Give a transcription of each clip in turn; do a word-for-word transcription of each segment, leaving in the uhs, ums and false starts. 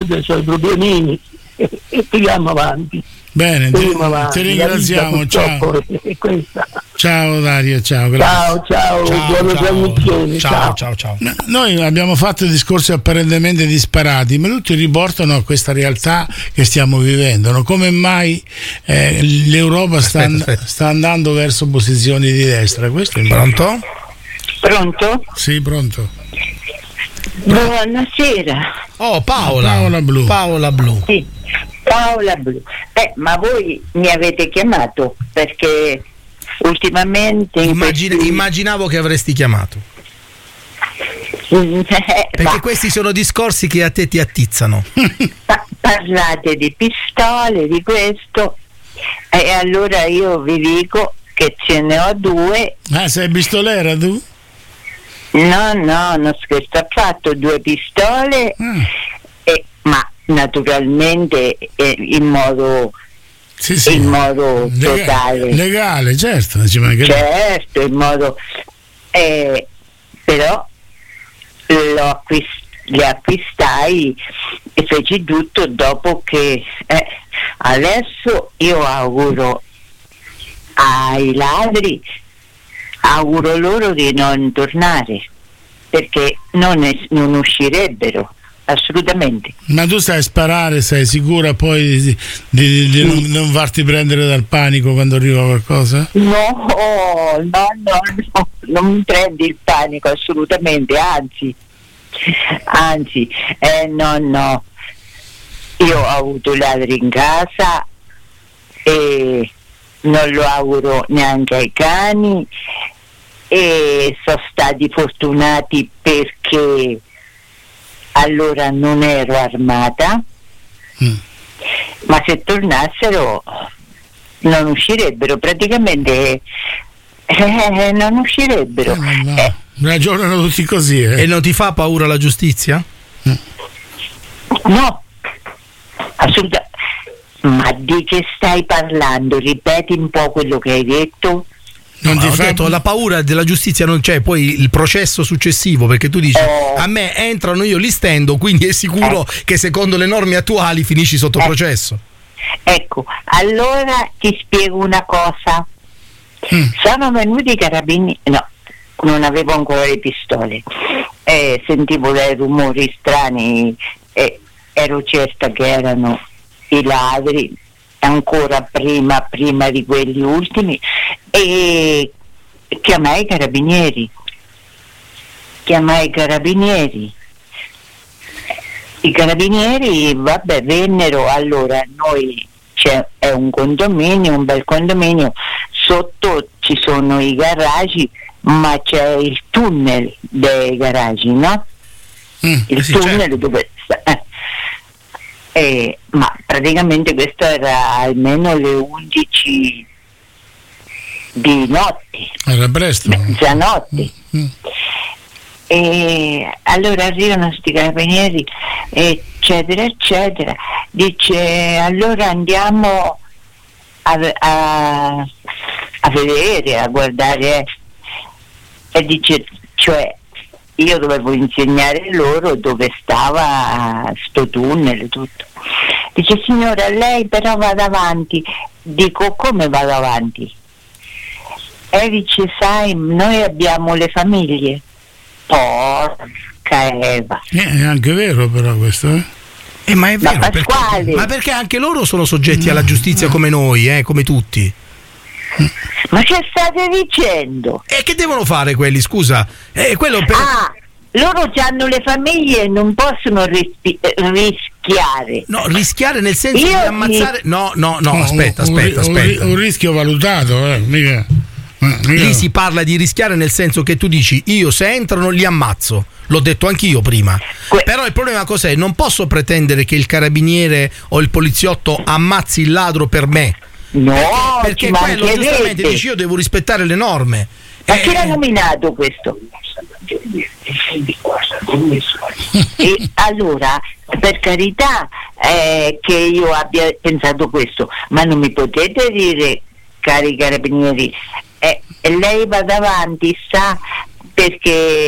dei suoi problemini e, e tiriamo avanti. Bene, ti, avanti. ti ringraziamo, ciao. È questa. Ciao Dario, ciao, grazie. Ciao, ciao, Ciao, buone ciao. trasmissioni. Ciao, ciao, ciao. No, noi abbiamo fatto discorsi apparentemente disparati, ma tutti riportano a questa realtà che stiamo vivendo, no? Come mai eh, l'Europa sta, Aspetta, aspetta. sta andando verso posizioni di destra? Questo è il Pronto? Pronto? Sì, pronto. Buonasera. Oh, Paola. Paola Blu. Paola Blu. Sì, Paola Blu. Eh, ma voi mi avete chiamato perché ultimamente in Immagina- questi- Immaginavo che avresti chiamato. Eh, Perché va, questi sono discorsi che a te ti attizzano. pa- parlate di pistole, di questo, e allora io vi dico che ce ne ho due. Ah, sei pistolera tu? No, no, non scherzo affatto, due pistole, Ah, e, ma naturalmente eh, in modo sì, sì. in modo Lega- totale. legale, certo, ci mancherebbe. Certo, in modo eh, però lo acquist- li acquistai e feci tutto dopo che eh, adesso io auguro ai ladri, auguro loro di non tornare, perché non, es- non uscirebbero assolutamente. Ma tu sai sparare, sei sicura poi di, di- di non, non farti prendere dal panico quando arriva qualcosa? No, no, no, no, non mi prendi il panico assolutamente, anzi, anzi, eh, no, no, io ho avuto ladri in casa e non lo auguro neanche ai cani e sono stati fortunati perché allora non ero armata, Mm. ma se tornassero non uscirebbero, praticamente eh, non uscirebbero. Eh, no. Eh, Ragionano tutti così, eh. E non ti fa paura la giustizia? no, assolutamente. Ma di che stai parlando? Ripeti un po' quello che hai detto. Non No, ti ho fa... detto, la paura della giustizia non c'è, poi il processo successivo, perché tu dici Oh. a me entrano, io li stendo, quindi è sicuro che secondo le norme attuali finisci sotto Eh. processo. Ecco, allora ti spiego una cosa. Mm. Sono venuti i carabinieri, no, non avevo ancora le pistole, eh, sentivo dei rumori strani e ero certa che erano i ladri, ancora prima, prima di quelli ultimi, e chiamai i carabinieri, chiamai i carabinieri. I carabinieri, vabbè, vennero. Allora, noi c'è è un condominio, un bel condominio, sotto ci sono i garaggi, ma c'è il tunnel dei garaggi, no? Mm. Il sì, tunnel certo. dove sta. eh. Eh, ma praticamente questo era almeno le undici di notte, Era presto. mezzanotte. Mm. E allora arrivano questi carabinieri, eccetera, eccetera. Dice, allora andiamo a, a, a vedere, a guardare. E dice, cioè, io dovevo insegnare loro dove stava sto tunnel e tutto. Dice, signora, lei però vada avanti. Dico, come vado avanti? E dice, sai, noi abbiamo le famiglie. Porca Eva. Eh, è anche vero però questo, eh? Eh, ma è Ma vero, perché, Pasquale. ma perché anche loro sono soggetti alla giustizia come noi, eh, come tutti. Ma che state dicendo? E che devono fare quelli, scusa? Eh, quello per... Ah, loro hanno le famiglie e non possono rispi- eh, rischiare. No, rischiare nel senso Io di ti- ammazzare... No, no, no, No, aspetta, un, aspetta, un, aspetta. un rischio valutato, eh, mica. eh, mica- Lì si parla di rischiare nel senso che tu dici io se entrano li ammazzo, l'ho detto anch'io prima. Que- Però il problema cos'è? Non posso pretendere che il carabiniere o il poliziotto ammazzi il ladro per me, No, perché ci quello giustamente mancherebbe. dici io devo rispettare le norme. Ma Eh, chi l'ha nominato questo? E allora, per carità eh, che io abbia pensato questo, ma non mi potete dire, cari carabinieri, eh, lei va davanti, sa, perché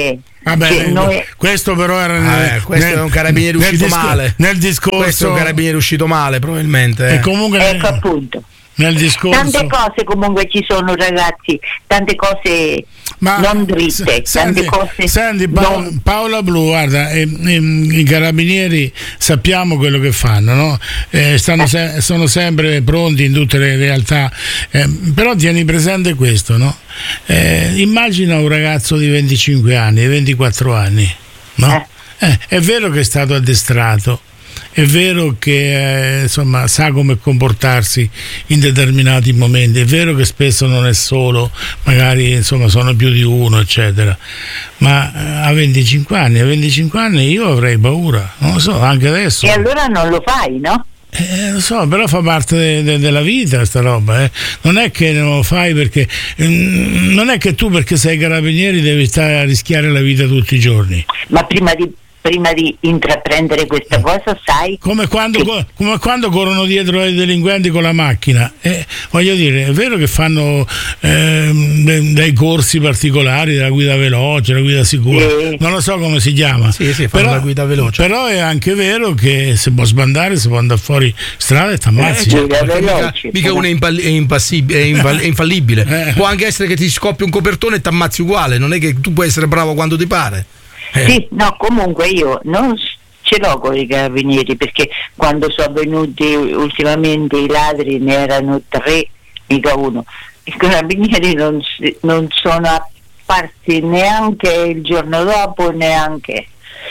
Vabbè, Cioè, noi- questo però era Ah, nel, eh, questo nel- è un carabiniere nel uscito discor- male. nel discorso. Questo è un carabiniere uscito male, probabilmente. E eh. comunque Ecco appunto. nel discorso. Tante cose comunque ci sono, ragazzi, tante cose Ma non dritte, s- tante senti, cose senti, Pa- non- Paola Blu, guarda, eh, ehm, i carabinieri sappiamo quello che fanno, no? Eh, stanno se- sono sempre pronti in tutte le realtà, eh, però tieni presente questo, no? Eh, immagina un ragazzo di venticinque anni, ventiquattro anni, no? Eh, è vero che è stato addestrato. È vero che eh, insomma sa come comportarsi in determinati momenti, è vero che spesso non è solo, magari insomma sono più di uno, eccetera, ma eh, a venticinque anni, a venticinque anni io avrei paura, non lo so, anche adesso. E allora non lo fai, no? Eh, lo so, però fa parte de- de- della vita sta roba, eh. Non è che non lo fai perché mm, non è che tu perché sei carabinieri devi stare a rischiare la vita tutti i giorni. Ma prima di prima di intraprendere questa cosa, sai? Come quando, che- co- come quando corrono dietro ai delinquenti con la macchina. Eh, voglio dire, è vero che fanno ehm, de- dei corsi particolari, della guida veloce, la guida sicura, Sì. non lo so come si chiama. Sì, sì, fanno la guida veloce. Però è anche vero che se può sbandare, se può andare fuori strada e t'ammazzi. Eh, Perché Guida mica, veloce, mica però. uno è, impalli- è impassibile, è, inval- è infallibile. Eh. Può anche essere che ti scoppi un copertone e ti ammazzi uguale, non è che tu puoi essere bravo quando ti pare. Eh. Sì, no, comunque io non s- ce l'ho con i carabinieri, perché quando sono venuti ultimamente i ladri ne erano tre, mica uno. I carabinieri non, si- non sono apparsi neanche il giorno dopo, neanche,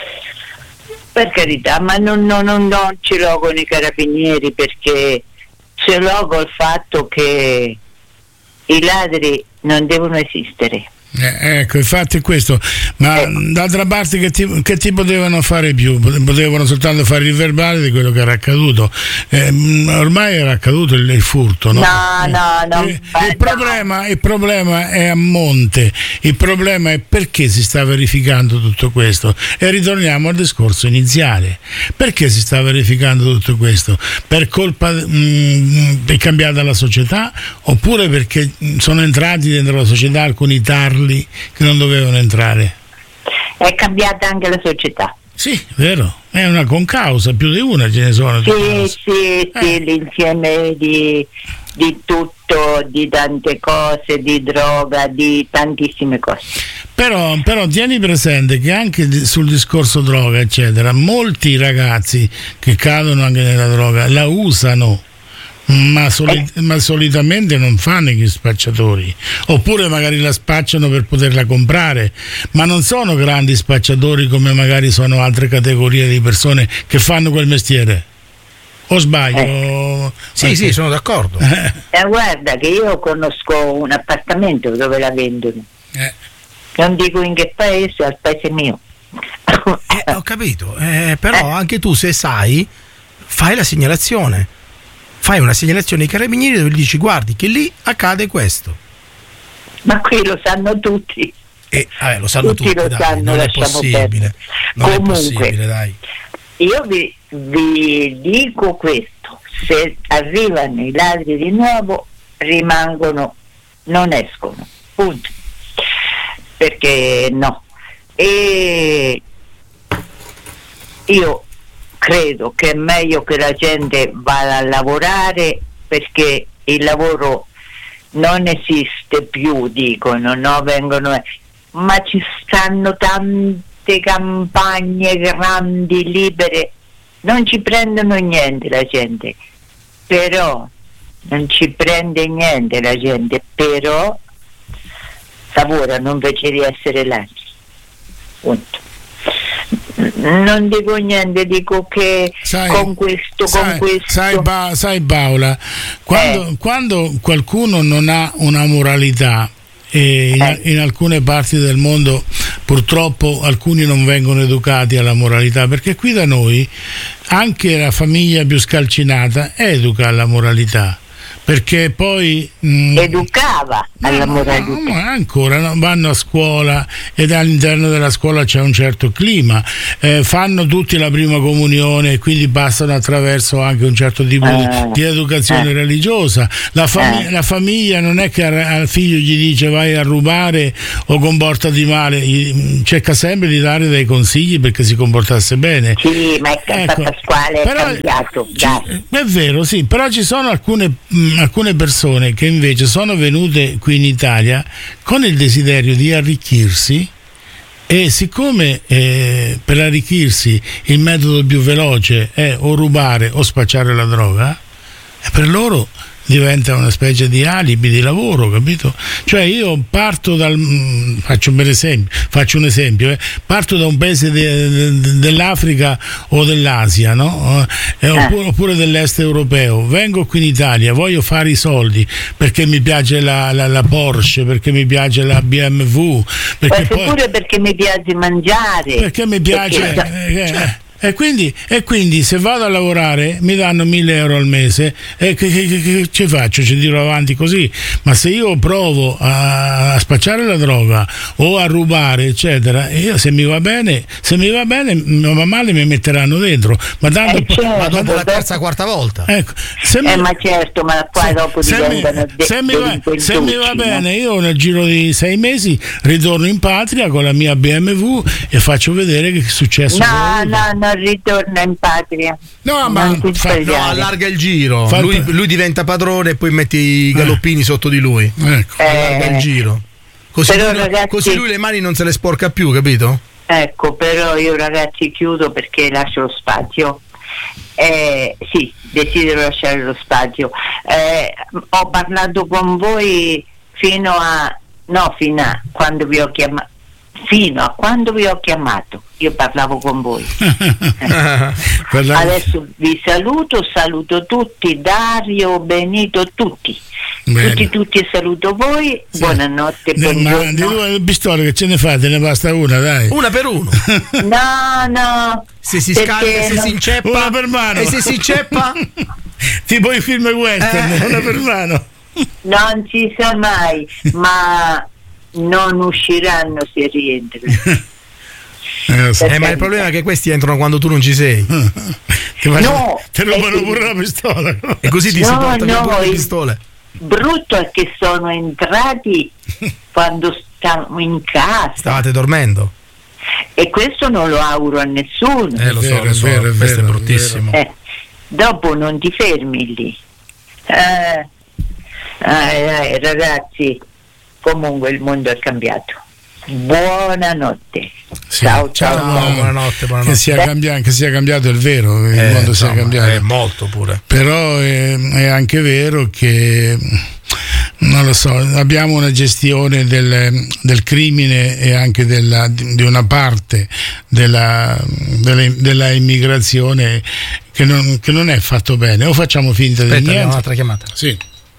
per carità, ma non, non- non- non ce l'ho con i carabinieri, perché ce l'ho col fatto che i ladri non devono esistere. Eh, ecco, infatti è questo, ma Ecco. d'altra parte che, ti- che ti potevano fare più? Potevano soltanto fare il verbale di quello che era accaduto. Eh, mh, ormai era accaduto il, il furto, no? No, no, no, Eh, ma il, no. problema, il problema è a monte, il problema è perché si sta verificando tutto questo. E ritorniamo al discorso iniziale. Perché si sta verificando tutto questo? Per colpa mh, è cambiata la società, oppure perché mh, sono entrati dentro la società alcuni tarli che non dovevano entrare? È cambiata anche la società. Sì, vero, è una concausa, più di una ce ne sono di Sì, cause. sì, sì, Eh. l'insieme di, di tutto, di tante cose, di droga, di tantissime cose. Però, però tieni presente che anche di- sul discorso droga, eccetera, molti ragazzi che cadono anche nella droga la usano. Ma, soli- ma solitamente non fanno gli spacciatori, oppure magari la spacciano per poterla comprare, ma non sono grandi spacciatori come magari sono altre categorie di persone che fanno quel mestiere. O sbaglio? Sì, sì, sono d'accordo. Eh, E guarda che io conosco un appartamento dove la vendono. eh. Non dico in che paese, al paese mio. Eh, ho capito, eh, però anche tu se sai, fai la segnalazione. Fai una segnalazione ai carabinieri dove gli dici guardi che lì accade questo. Ma qui lo sanno tutti. E vabbè, lo sanno Tutti tutti, lo dai, sanno, non è lasciamo possibile. perdere. Non è Comunque, possibile, dai. Io vi, vi dico questo: se arrivano i ladri di nuovo, rimangono, non escono, punto. Perché no. E io credo che è meglio che la gente vada a lavorare, perché il lavoro non esiste più, dicono, no? Vengono, ma ci stanno tante campagne grandi, libere, non ci prendono niente la gente, però non ci prende niente la gente, però lavorano invece di essere ladri, punto. Non dico niente, dico che Sai, con questo, sai, con questo sai, Pa- sai, Paola, quando, Eh. quando qualcuno non ha una moralità, e in, Eh. in alcune parti del mondo purtroppo alcuni non vengono educati alla moralità, perché qui da noi anche la famiglia più scalcinata educa alla moralità. perché poi mh, educava alla moralità. No, ma ancora no, vanno a scuola ed all'interno della scuola c'è un certo clima, eh, fanno tutti la prima comunione e quindi passano attraverso anche un certo tipo eh, di, di educazione eh, religiosa. La, fam- eh. la famiglia non è che al figlio gli dice vai a rubare o comportati male, gli, cerca sempre di dare dei consigli perché si comportasse bene. Sì, ma è Ecco, Pasquale è però, cambiato. ci- Dai. è vero, sì, però ci sono alcune, mh, alcune persone che invece sono venute qui in Italia con il desiderio di arricchirsi e siccome eh, per arricchirsi il metodo più veloce è o rubare o spacciare la droga, e per loro diventa una specie di alibi di lavoro, capito? Cioè io parto dal mh, faccio un bel esempio, faccio un esempio, eh, parto da un paese de, de, dell'Africa o dell'Asia, no? Eh, oppure, oppure dell'est europeo, vengo qui in Italia, voglio fare i soldi perché mi piace la, la, la Porsche, perché mi piace la B M W, perché Poi, pure perché mi piace mangiare, perché mi piace perché- eh, eh, e quindi, e quindi se vado a lavorare mi danno mille euro al mese e che, che, che, che ci faccio? Ci tiro avanti così. Ma se io provo a, a spacciare la droga o a rubare eccetera, io se mi va bene, se mi va bene non va male mi metteranno dentro, ma tanto Eh, certo. Ma dopo la dopo- terza, quarta volta. ecco, se eh, ma certo, ma qua se- dopo se mi- diventano de- se mi va, delinquentucci, se mi va no? bene, io nel giro di sei mesi ritorno in patria con la mia B M W e faccio vedere che è successo. No, con- no, non ritorna in patria. No, ma Non ti fa- No, sbagliare. allarga il giro. Fa- Lui, lui diventa padrone e poi metti i galoppini sotto di lui. Ecco. Allarga Eh, il giro. Così però, lui, ragazzi- così lui le mani non se le sporca più, capito? Ecco, però io ragazzi chiudo perché lascio lo spazio. Eh, sì, desidero lasciare lo spazio. Eh, ho parlato con voi fino a no, fino a quando vi ho chiamato. Fino a quando vi ho chiamato, io parlavo con voi. Guarda- Adesso vi saluto, saluto tutti, Dario, Benito, tutti. Bene. Tutti, tutti saluto voi. Sì. Buonanotte, Eh, ma di buongiorno. due pistole che ce ne fate? Ne basta una, dai. Una per uno. No, no. Se si perché scarica, se no- si inceppa. Una per mano. E se si inceppa? Tipo i film western, Eh. una per mano. Non si sa mai, ma non usciranno se rientrano. Eh, lo so. Eh, ma il problema è che questi entrano quando tu non ci sei. Ti faccio- No, ti rubano eh, pure la pistola. E così ti si No, porta via no, pure le il- pistole. Brutto è che sono entrati quando stavamo in casa Stavate dormendo. e questo non lo auguro a nessuno. Eh, lo È so, vero, lo è so. vero, è Questo vero, è bruttissimo. Eh, dopo non ti fermi lì. Eh, eh, eh, ragazzi, comunque il mondo è cambiato. Buonanotte. Sì. Ciao, ciao. Ciao, No, buonanotte, Che buonanotte. sia, cambia- che sia cambiato è vero, il Eh, mondo sia insomma, cambiato. è molto pure. Però è, è anche vero che non lo so, abbiamo una gestione del, del crimine e anche della, di una parte della, della, della immigrazione che non, che non è fatto bene, o facciamo finta Aspetta, di abbiamo niente. un'altra chiamata. Sì.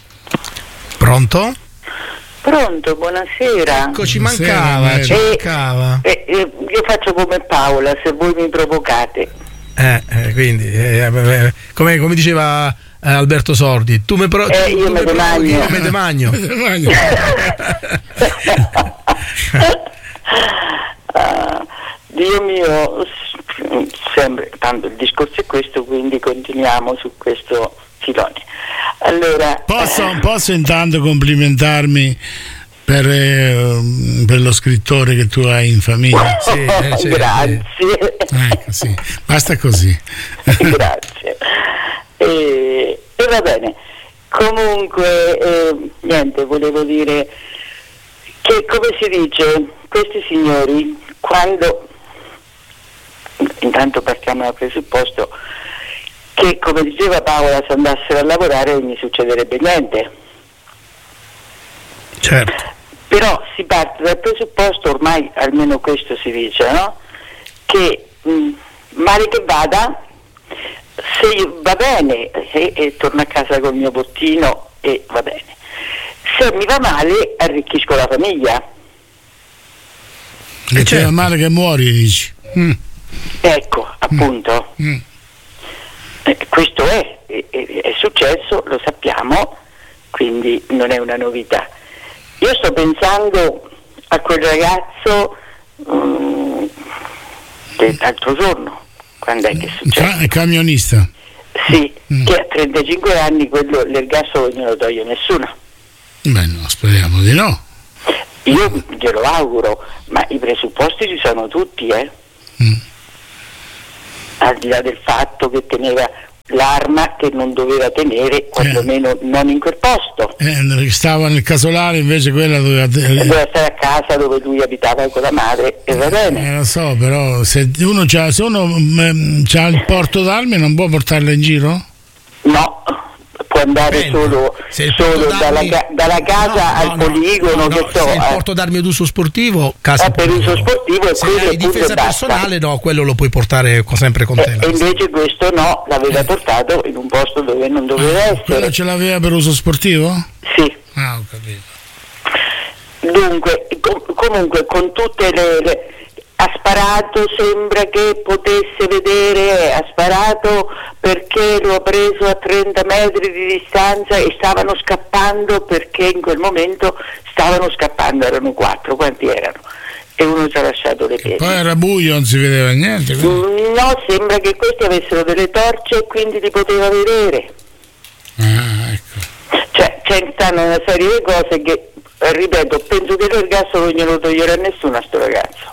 Pronto? Pronto, buonasera. Eccoci, Buonasera, mancava, Mary. ci mancava. Eh, eh, io faccio come Paola, se voi mi provocate. Eh, eh, quindi, eh, eh, come, come diceva eh, Alberto Sordi, tu mi pro- Eh, io tu me mi te provochi, magno. io me te magno. Ah, Dio mio, s- sempre, tanto il discorso è questo, quindi continuiamo su questo filone. Allora, Posso, posso intanto complimentarmi per, eh, per lo scrittore che tu hai in famiglia? Sì, eh, sì, grazie, Ecco, sì, basta così. grazie. E, e va bene. Comunque, eh, niente, volevo dire che, come si dice, questi signori, quando, intanto partiamo dal presupposto che, come diceva Paola, se andassero a lavorare non gli succederebbe niente. Certo. Però si parte dal presupposto, ormai almeno questo si dice, no? Che mh, male che vada, se io- va bene e, e torno a casa col mio bottino e va bene. Se mi va male arricchisco la famiglia. Che ti certo. va male che muori, dici. Mm. Ecco, appunto. Mm. Eh, questo è, è, è- è successo, lo sappiamo, quindi non è una novità. Io sto pensando a quel ragazzo um, dell'altro giorno, quando è che è successo? Ca- camionista. Sì, Mm. che a trentacinque anni quello l'ergastolo non glielo toglie nessuno. Beh, no, speriamo di no. Io glielo auguro, ma i presupposti ci sono tutti, eh? Mm. Al di là del fatto che teneva l'arma che non doveva tenere, quantomeno non in quel posto. Eh, stava nel casolare, invece quella doveva... Doveva stare a casa dove lui abitava con la madre e va bene. Eh, lo so, però se uno c'ha, se uno mm, c'ha il porto d'armi non può portarla in giro? No, può andare Dipende. solo, Se il solo porto dalla, d'armi- ca- dalla casa No, al no, no, poligono, no, no, che so. se il eh. porto d'armi ad uso sportivo, casa Eh, per uso sportivo è se quello hai e punto difesa e basta. personale, no, quello lo puoi portare co- sempre con te. E, la e invece questo no, l'aveva portato in un posto dove non doveva Quello essere. ce l'aveva per uso sportivo? Sì. Ah, ho capito. Dunque, com- comunque con tutte le, le- ha sparato, sembra che potesse vedere, ha sparato perché lo ha preso a trenta metri di distanza e stavano scappando, perché in quel momento stavano scappando, erano quattro, quanti erano? E uno ci ha lasciato le piedi. Poi era buio, non si vedeva niente. quindi- Mm, No, sembra che questi avessero delle torce e quindi li poteva vedere. Ah, ecco. Cioè, c'è stanno una serie di cose che, ripeto, penso che l'ergastolo non glielo toglierà nessuno a sto ragazzo.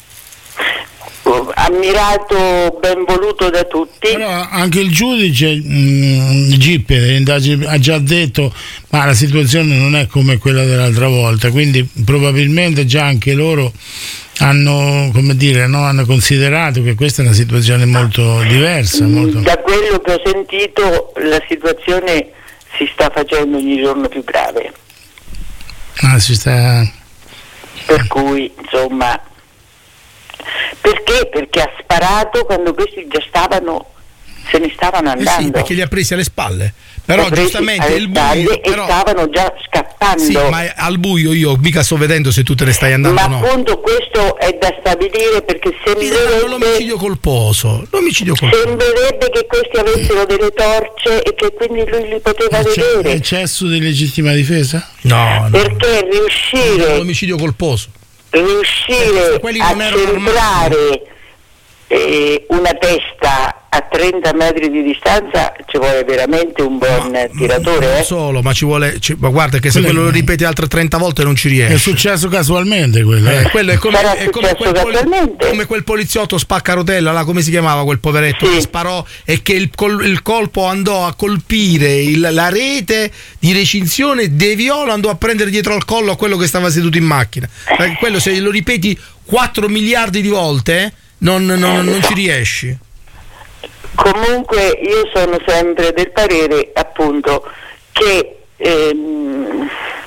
Ammirato, ben voluto da tutti. Però anche il giudice mh, Gippe delle indagini ha già detto ma la situazione non è come quella dell'altra volta, quindi probabilmente già anche loro hanno, come dire, no, hanno considerato che questa è una situazione molto diversa. Molto... Da quello che ho sentito la situazione si sta facendo ogni giorno più grave. Ah, si sta... Per cui, insomma, perché? Perché ha sparato quando questi già stavano, se ne stavano Eh andando. sì, perché li ha presi alle spalle. Però Li ha presi giustamente alle il spalle buio, e però... stavano già scappando. Sì, ma al buio io mica sto vedendo se tu te ne stai andando Ma o no. appunto questo è da stabilire, perché Mi danno sembrerebbe, l'omicidio colposo. L'omicidio colposo. sembrerebbe che questi avessero delle torce e che quindi lui li poteva C'è vedere. eccesso di legittima difesa? No, no. Perché riuscire, L'omicidio colposo. riuscire Quelli a non erano centrare eh, una testa a trenta metri di distanza ci vuole veramente un buon tiratore. Non Eh? solo, ma ci vuole. ci- ma guarda che se Quello quello lo è- ripeti altre trenta volte non ci È riesci. successo casualmente quello. Eh, eh. quello è come, Sarà è come successo quel poli- casualmente. come quel poliziotto spaccarotella, là, come si chiamava quel poveretto Sì. che sparò e che il, col- il colpo andò a colpire il- la rete di recinzione, deviò, lo andò a prendere dietro al collo a quello che stava seduto in macchina. Perché quello se lo ripeti quattro miliardi di volte eh, non, non- non ci riesci. Comunque io sono sempre del parere, appunto, che ehm,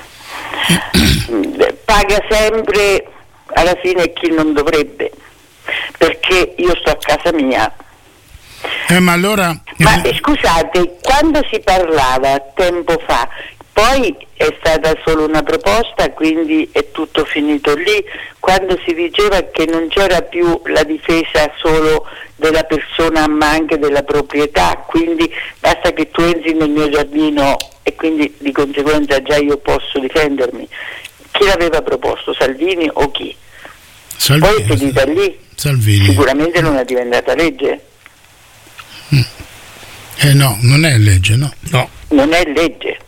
paga sempre alla fine chi non dovrebbe, perché io sto a casa mia. Eh, ma allora... Ma eh, scusate, quando si parlava tempo fa, poi è stata solo una proposta, quindi è tutto finito lì, quando si diceva che non c'era più la difesa solo della persona ma anche della proprietà, quindi basta che tu entri nel mio giardino e quindi di conseguenza già io posso difendermi. Chi l'aveva proposto, Salvini o chi? Salvini, Poi è finita lì, Salvini. sicuramente non è diventata legge, Eh no, non è legge, no. No. non è legge.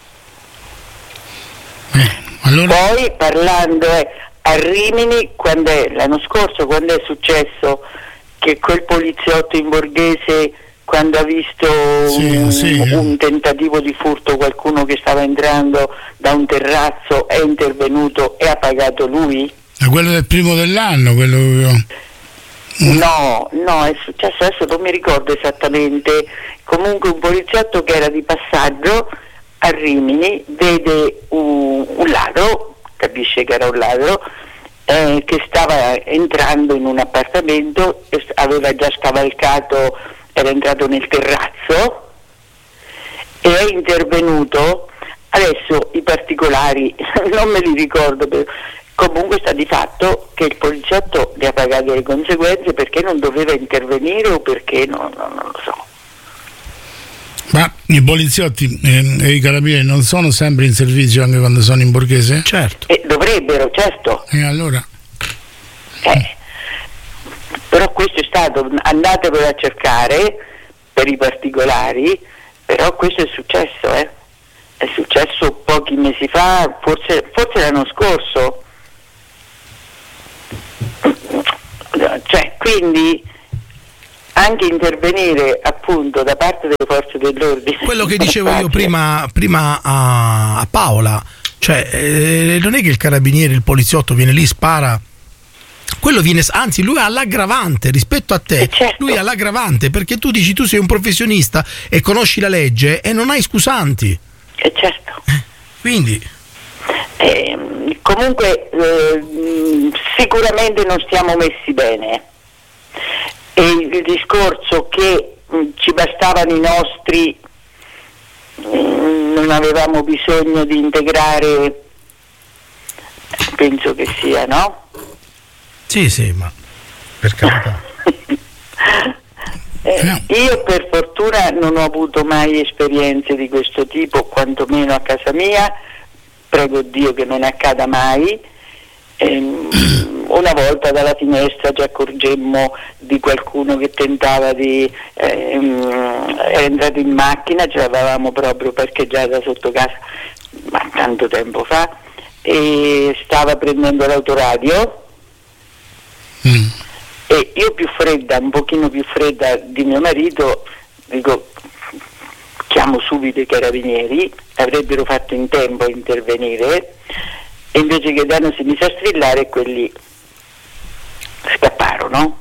Eh, allora... Poi parlando eh, a Rimini, quando è, l'anno scorso, quando è successo che quel poliziotto in Borghese, quando ha visto Sì, un, sì. un tentativo di furto, qualcuno che stava entrando da un terrazzo, è intervenuto e ha pagato lui? È quello del primo dell'anno, quello che... No, no, è successo, adesso non mi ricordo esattamente, comunque un poliziotto che era di passaggio a Rimini vede un, un ladro, capisce che era un ladro, eh, che stava entrando in un appartamento, aveva già scavalcato, era entrato nel terrazzo e è intervenuto. Adesso i particolari non me li ricordo, comunque sta di fatto che il poliziotto ne ha pagato le conseguenze perché non doveva intervenire o perché no, no, non lo so. Ma I poliziotti eh, e i carabinieri non sono sempre in servizio anche quando sono in borghese? Certo. E dovrebbero, certo. E allora? Eh, però questo è stato, andatevelo a cercare per i particolari, però questo è successo, eh. È successo pochi mesi fa, forse, forse l'anno scorso. Cioè, quindi anche intervenire appunto da parte delle forze dell'ordine. Quello che dicevo io prima, prima a, a Paola, cioè eh, non è che il carabiniere, il poliziotto viene lì, spara. Quello viene, anzi lui ha l'aggravante rispetto a te, eh certo. Lui ha l'aggravante perché tu dici tu sei un professionista e conosci la legge e non hai scusanti. Eh certo. Eh, quindi eh, comunque eh, sicuramente non stiamo messi bene. E il discorso che mh, ci bastavano i nostri, mh, non avevamo bisogno di integrare, penso che sia, no? sì sì, ma per carità. eh, io per fortuna non ho avuto mai esperienze di questo tipo, quantomeno a casa mia, prego Dio che non accada mai. Una volta dalla finestra ci accorgemmo di qualcuno che tentava di ehm, era entrato in macchina, ce l'avevamo proprio parcheggiata sotto casa, ma tanto tempo fa, e stava prendendo l'autoradio. mm. E io più fredda, un pochino più fredda di mio marito, dico chiamo subito i carabinieri, avrebbero fatto in tempo a intervenire. E invece che danno si mise a strillare e quelli scapparono.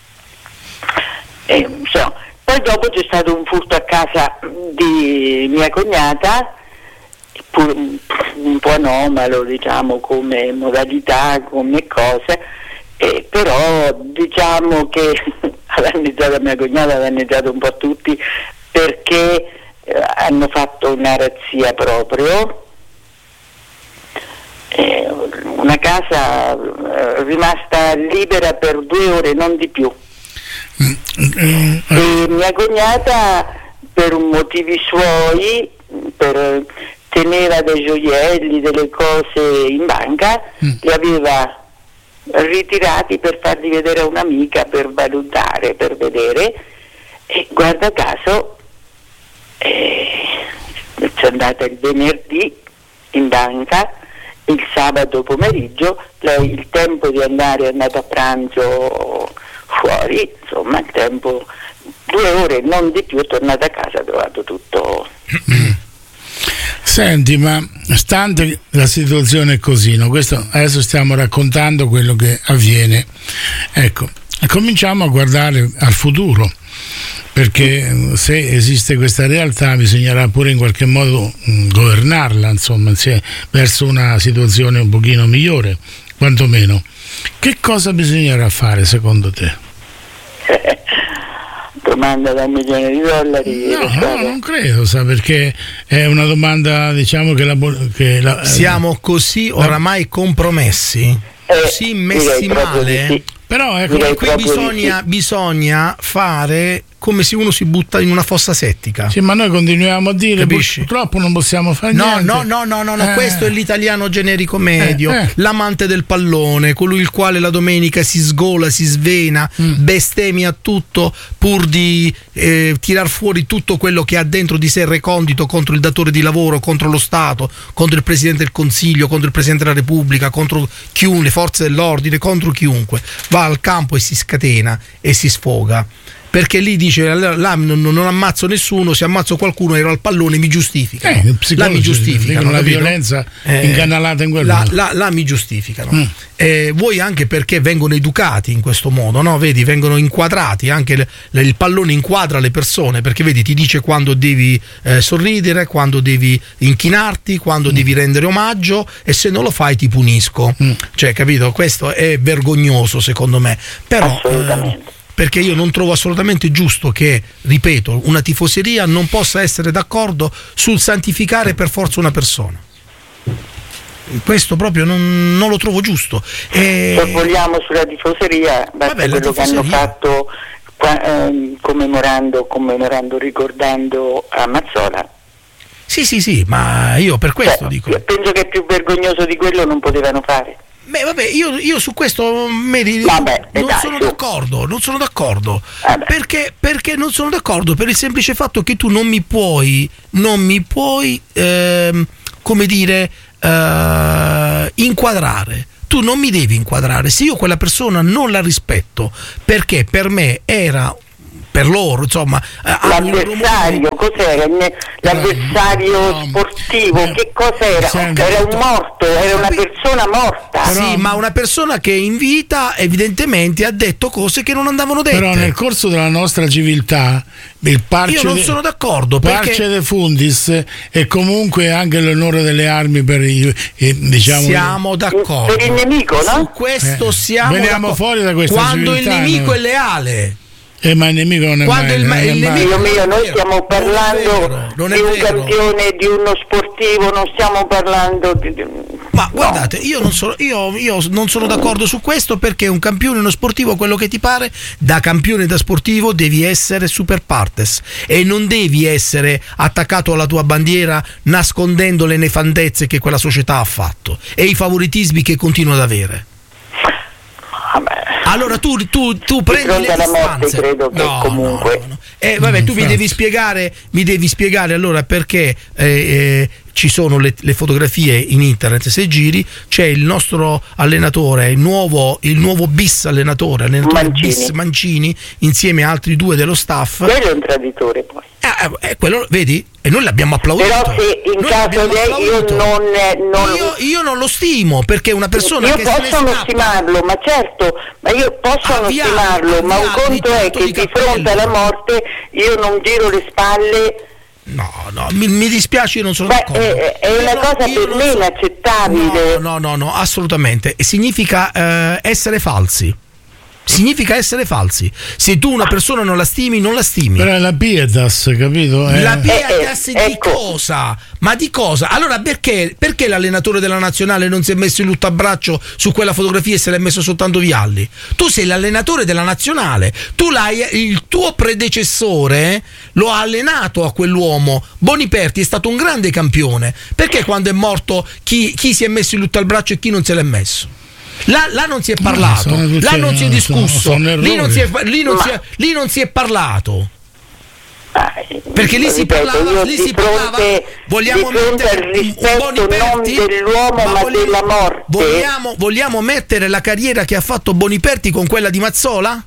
E, insomma, poi dopo c'è stato un furto a casa di mia cognata, pur, un po' anomalo diciamo come modalità, come cose, eh, però diciamo che ha danneggiato mia cognata, ha danneggiato un po' tutti perché eh, hanno fatto una razzia proprio. Eh, una casa eh, rimasta libera per due ore, non di più. E mia cognata, per motivi suoi, per, teneva dei gioielli, delle cose in banca, mm. li aveva ritirati per farli vedere a un'amica, per valutare, per vedere, e guarda caso eh, c'è andata il venerdì in banca. Il sabato pomeriggio lei il tempo di andare è andata a pranzo fuori, insomma il tempo, due ore non di più, è tornata a casa, ha trovato tutto. Senti, ma stante la situazione è così, no? Questo adesso stiamo raccontando quello che avviene, ecco, cominciamo a guardare al futuro, perché se esiste questa realtà bisognerà pure in qualche modo mh, governarla, insomma, verso una situazione un pochino migliore, quantomeno. Che cosa bisognerà fare secondo te? Domanda da un milione di dollari. No, no, non credo, sa, perché è una domanda, diciamo, che la, che la siamo così oramai compromessi, eh, così messi male, sì. Però ecco, qui bisogna, sì. bisogna fare come se uno si butta in una fossa settica. Sì, ma noi continuiamo a dire, capisci? Purtroppo non possiamo fare no, niente. No, no, no, no, no. Eh. Questo è l'italiano generico medio, eh, eh. l'amante del pallone, colui il quale la domenica si sgola, si svena, mm. bestemmia tutto pur di eh, tirar fuori tutto quello che ha dentro di sé recondito contro il datore di lavoro, contro lo Stato, contro il Presidente del Consiglio, contro il Presidente della Repubblica, contro chiunque, le forze dell'ordine, contro chiunque. Va al campo e si scatena e si sfoga. Perché lì dice là non, non ammazzo nessuno, se ammazzo qualcuno ero al pallone, mi giustifica. Eh, là mi giustificano la violenza eh, incanalata in quel là, modo. Là, là mi giustificano. Mm. Eh, voi anche perché vengono educati in questo modo, no? Vedi, vengono inquadrati, anche le, le, il pallone inquadra le persone, perché vedi, ti dice quando devi eh, sorridere, quando devi inchinarti, quando mm. devi rendere omaggio, e se non lo fai ti punisco. Mm. Cioè, capito? Questo è vergognoso secondo me. Però assolutamente. Eh, perché io non trovo assolutamente giusto che, ripeto, una tifoseria non possa essere d'accordo sul santificare per forza una persona. Questo proprio non, non lo trovo giusto. E... se vogliamo sulla tifoseria, basta Vabbè, quello tifoseria. che hanno fatto qua, eh, commemorando, commemorando, ricordando a Mazzola. Sì, sì, sì, ma io per questo Cioè, dico. io penso che più vergognoso di quello non potevano fare. Beh, vabbè, io, io su questo Mary, Vabbè, non dai, sono su. d'accordo, non sono d'accordo. Vabbè. Perché, perché non sono d'accordo? Per il semplice fatto che tu non mi puoi, non mi puoi, ehm, come dire, eh, inquadrare. Tu non mi devi inquadrare. Se io quella persona non la rispetto, perché per me era, per loro, insomma, l'avversario, cos'era? L'avversario no, sportivo, eh, che cos'era? senti, Era un morto, era una persona morta. Sì, ma una persona che in vita evidentemente ha detto cose che non andavano dette. Però nel corso della nostra civiltà il parce Io non de, sono d'accordo, perché parce de fundis è comunque anche l'onore delle armi per i, i, diciamo, siamo d'accordo. Per il nemico, no? Su questo Eh, siamo veniamo d'accordo. fuori da questa Quando civiltà, il nemico no? è leale. Eh, ma il nemico non è Quando mai, il- non è il mai- nemico- Dio mio, noi vero, stiamo non è parlando vero, non è di un vero. campione, di uno sportivo, non stiamo parlando di... di- Ma no. guardate, io non, sono, io, io non sono d'accordo su questo, perché un campione, uno sportivo, quello che ti pare, da campione, da sportivo, devi essere super partes e non devi essere attaccato alla tua bandiera nascondendo le nefandezze che quella società ha fatto e i favoritismi che continua ad avere. Vabbè. Allora tu, tu, tu prendi fronte le alla morte distanze. credo che comunque- no, no. Eh, vabbè, tu mi Infatti. devi spiegare, mi devi spiegare allora perché eh, eh, ci sono le, le fotografie in internet. Se giri c'è il nostro allenatore, il nuovo, il nuovo bis allenatore, allenatore Mancini. bis Mancini, insieme a altri due dello staff. Quello è un traditore poi. Eh, eh, quello, vedi? E noi l'abbiamo applaudito. Però se in Noi caso l'abbiamo lei io applaudito. non, non Io, io non lo stimo, perché una persona io che se ne posso non scappa- stimarlo, ma certo, ma io posso non Avviare, stimarlo, ma un avviare conto di è tutto che di di cappello. fronte alla morte io non giro le spalle. No, no, mi, mi dispiace, io non sono Beh, d'accordo. è- è Io una non- cosa io per non me so- inaccettabile. No, no, no, no, assolutamente. E significa eh, essere falsi. Significa essere falsi. Se tu una persona non la stimi, non la stimi. però è la pietas, capito? Eh, La pietas eh, di ecco. cosa? Ma di cosa? Allora perché, perché l'allenatore della nazionale non si è messo in luttabraccio su quella fotografia e se l'è messo soltanto Vialli? Tu sei l'allenatore della nazionale, tu l'hai, il tuo predecessore lo ha allenato a quell'uomo. Boniperti è stato un grande campione. Perché quando è morto chi, chi si è messo in luttabraccio e chi non se l'è messo? Là, là non si è parlato, sono tutte- là non si è sono- discusso, sono lì, non errori. si è, lì, non Ma- si è, lì non si è parlato. Ah, Perché lì si ripeto, parlava, io lì di si parlava, fronte, vogliamo di fronte mettere al un- un rispetto Boniperti, non dell'uomo ma, vogliamo- della morte. Vogliamo, vogliamo mettere la carriera che ha fatto Boniperti con quella di Mazzola?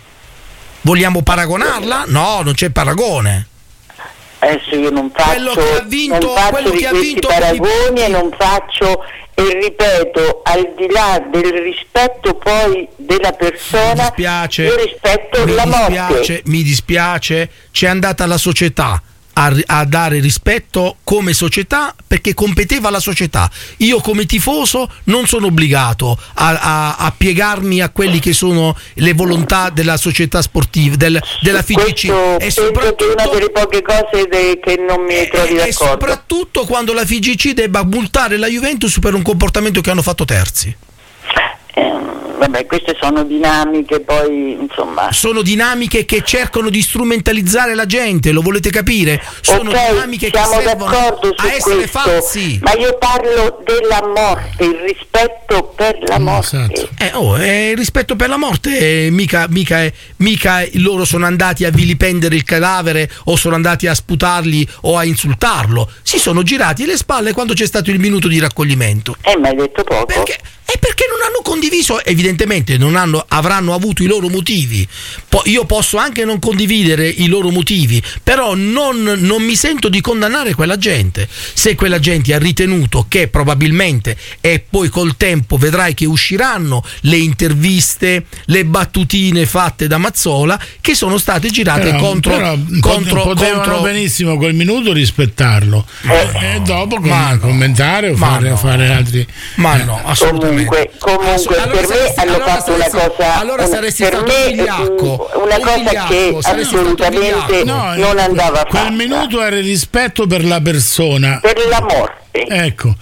Vogliamo paragonarla? No, non c'è paragone. Adesso io non faccio, Quello che ha vinto- non faccio quello di che ha questi vinto paragoni Boniperti. e non faccio, e ripeto, al di là del rispetto poi della persona, Mi dispiace, io rispetto mi la morte. dispiace, mi dispiace, c'è andata la società a, a dare rispetto come società, perché competeva la società. Io come tifoso non sono obbligato a, a, a piegarmi a quelli che sono le volontà della società sportiva, del, della F I G C. Questo E penso che è una soprattutto, delle poche cose de- che non mi e, trovi e d'accordo. soprattutto quando la F I G C debba multare la Juventus per un comportamento che hanno fatto terzi. Eh, vabbè, queste sono dinamiche, poi insomma. Sono dinamiche che cercano di strumentalizzare la gente, lo volete capire? Sono Ok, dinamiche che siamo servono d'accordo su a essere questo, falsi. ma io parlo della morte, il rispetto per la Mm, morte. esatto. Eh, oh, eh, rispetto per la morte, eh, mica, mica, eh, mica loro sono andati a vilipendere il cadavere o sono andati a sputargli o a insultarlo. Si sono girati le spalle quando c'è stato il minuto di raccoglimento. Eh, ma hai detto poco. Perché? È perché non hanno condiviso, evidentemente non hanno, avranno avuto i loro motivi. Po- io posso anche non condividere i loro motivi, però non, non mi sento di condannare quella gente. Se quella gente ha ritenuto che probabilmente, e poi col tempo vedrai che usciranno le interviste, le battutine fatte da Mazzola, che sono state girate Però- contro, però contro, potevano contro- benissimo quel minuto rispettarlo Eh. e dopo com- Ma no. commentare o Ma fare, no. fare altri. Ma no, assolutamente. Comunque, comunque Assu- allora per me saresti- hanno allora fatto una saresti- cosa, allora una- saresti per stato me un vigliacco, una un cosa vigliacco, che saresti stato un assolutamente vigliacco. non andava quel fatta. minuto era il rispetto per la persona. Per la morte. Ecco,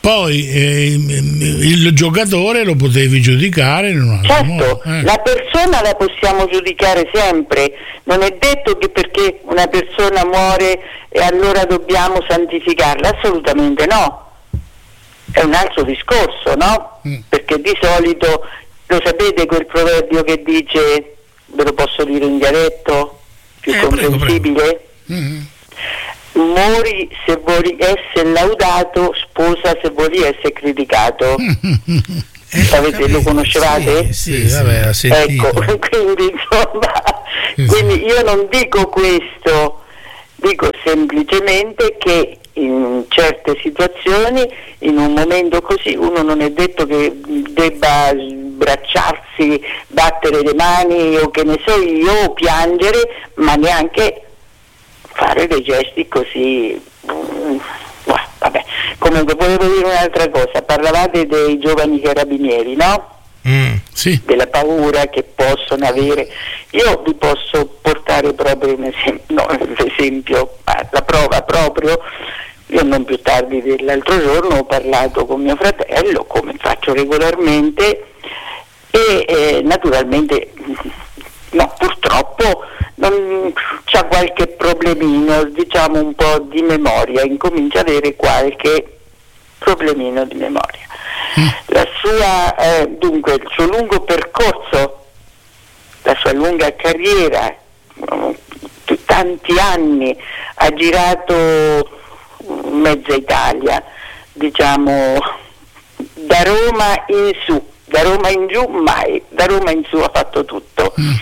poi eh, il giocatore lo potevi giudicare in un altro certo, modo. Eh. La persona la possiamo giudicare sempre, non è detto che perché una persona muore e allora dobbiamo santificarla, assolutamente no, è un altro discorso, no? Mm. Perché di solito, lo sapete quel proverbio che dice, ve lo posso dire in dialetto più eh, comprensibile? Prego, prego. Mm-hmm. Mori se vuoi essere laudato, sposa se vuoi essere criticato. Eh, Avete, lo conoscevate? Sì, sì, sì, vabbè, ho sentito. Ecco, quindi insomma, sì, quindi io non dico questo, dico semplicemente che in certe situazioni, in un momento così, uno non è detto che debba sbracciarsi, battere le mani o che ne so io, piangere, ma neanche fare dei gesti così. Mm, vabbè. Comunque volevo dire un'altra cosa, parlavate dei giovani carabinieri, no? Mm, sì. Della paura che possono avere. Io vi posso portare proprio un esempio, no, l'esempio, la prova proprio. Io non più tardi dell'altro giorno ho parlato con mio fratello, come faccio regolarmente, e eh, naturalmente no, purtroppo non c'ha qualche problemino, diciamo un po' di memoria, incomincia ad avere qualche problemino di memoria. Mm. La sua, eh, dunque, il suo lungo percorso, la sua lunga carriera, tanti anni, ha girato mezza Italia, diciamo da Roma in su, da Roma in giù mai, da Roma in su ha fatto tutto. Mm.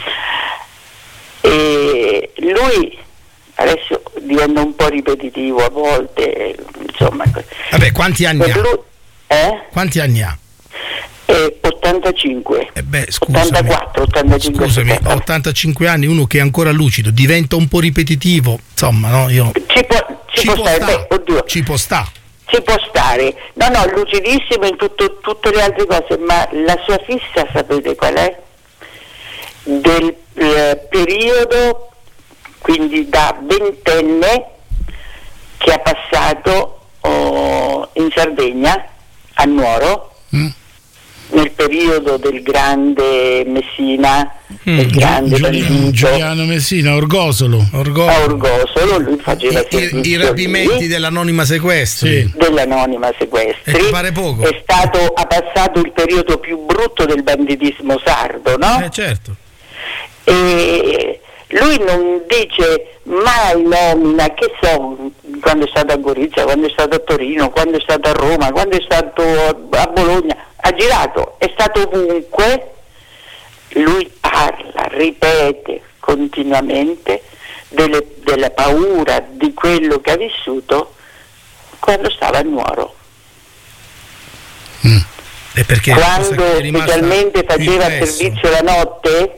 E lui adesso diventa un po' ripetitivo a volte, insomma. Vabbè, quanti anni ha? Lui, eh? Quanti anni ha? Eh, ottantacinque. Eh beh, scusami, ottantaquattro, ottantacinque. Scusami, a ottantacinque anni uno che è ancora lucido diventa un po' ripetitivo, insomma, no? Io... Ci può, ci ci può può stare, sta. beh, oddio. Ci può sta. Ci può stare. No, no, lucidissimo in tutto, tutte le altre cose, ma la sua fissa sapete qual è? Del eh, periodo, quindi da ventenne, che ha passato oh, in Sardegna, a Nuoro, mm. nel periodo del grande Messina, mm. del grande Giuliano, Giuliano Messina, Orgosolo. Orgosolo. A Orgosolo lui faceva I, i, i rapimenti lì, dell'anonima sequestri. Sì. Dell'anonima sequestri. E pare poco. È stato, ha passato il periodo più brutto del banditismo sardo, no? Eh certo. E lui non dice mai nomina, che so, quando è stato a Gorizia, quando è stato a Torino, quando è stato a Roma, quando è stato a Bologna, ha girato, è stato ovunque. Lui parla, ripete continuamente delle, della paura di quello che ha vissuto quando stava a Nuoro. Mm. E perché quando specialmente faceva servizio la notte,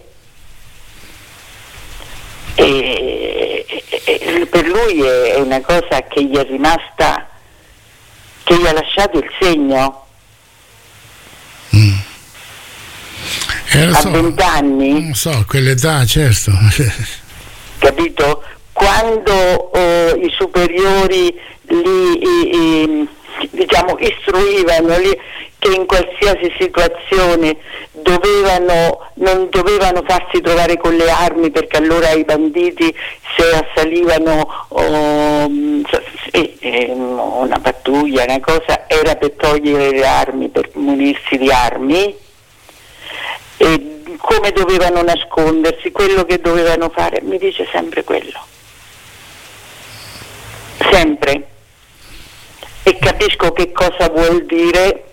e, e, e per lui è una cosa che gli è rimasta, che gli ha lasciato il segno. Mm. Eh, a so, vent'anni, non so, a quell'età, certo. Capito? Quando oh, i superiori li i, i, diciamo istruivano li, che in qualsiasi situazione dovevano, non dovevano farsi trovare con le armi, perché allora i banditi, se assalivano oh, eh, eh, una pattuglia, una cosa, era per togliere le armi, per munirsi di armi, e come dovevano nascondersi, quello che dovevano fare, mi dice sempre quello, sempre. E capisco che cosa vuol dire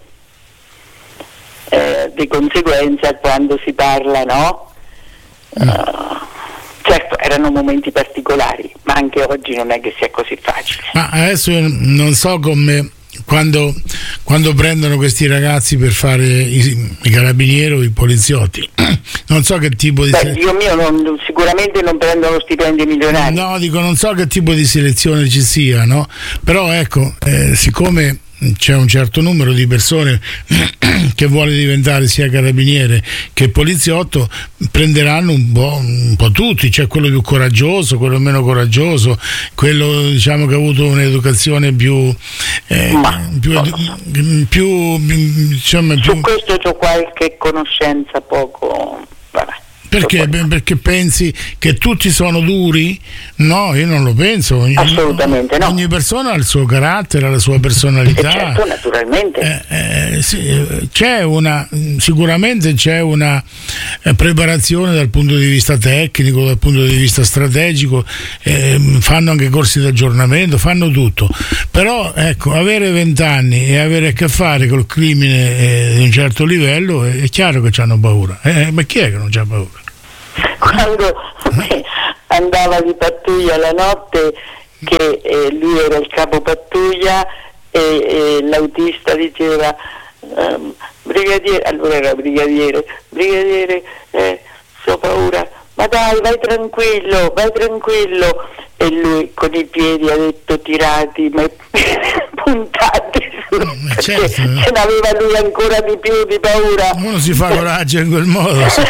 eh, di conseguenza quando si parla, no? Uh, certo, erano momenti particolari, ma anche oggi non è che sia così facile. Ma adesso io non so come, quando, quando prendono questi ragazzi per fare i, i carabinieri o i poliziotti, non so che tipo di... Beh, Dio mio, non, sicuramente sicuramente non prendono stipendi milionari. No, dico, non so che tipo di selezione ci sia, no? Però ecco, eh, siccome c'è un certo numero di persone che vuole diventare sia carabiniere che poliziotto, prenderanno un po', un po' tutti, c'è quello più coraggioso, quello meno coraggioso, quello diciamo che ha avuto un'educazione più eh, più, più, più, diciamo, più... Su questo ho qualche conoscenza poco, vabbè. Perché? Perché pensi che tutti sono duri? No, io non lo penso. Ogni, assolutamente no. Ogni persona ha il suo carattere, ha la sua personalità. E certo, naturalmente. Eh, eh, sì, c'è una, sicuramente c'è una eh, preparazione dal punto di vista tecnico, dal punto di vista strategico, eh, fanno anche corsi di aggiornamento, fanno tutto. Però ecco, avere vent'anni e avere a che fare col crimine eh, di un certo livello, è, è chiaro che hanno paura. Eh, ma chi è che non c'ha paura? Quando andava di pattuglia la notte, che eh, lui era il capo pattuglia e, e l'autista diceva ehm, brigadiere, allora era brigadiere, brigadiere, eh, so paura, ma dai, vai tranquillo, vai tranquillo, e lui con i piedi ha detto tirati, ma puntati sul, eh, certo, perché eh. ce n'aveva lui ancora di più di paura. Uno si fa coraggio in quel modo. Sì.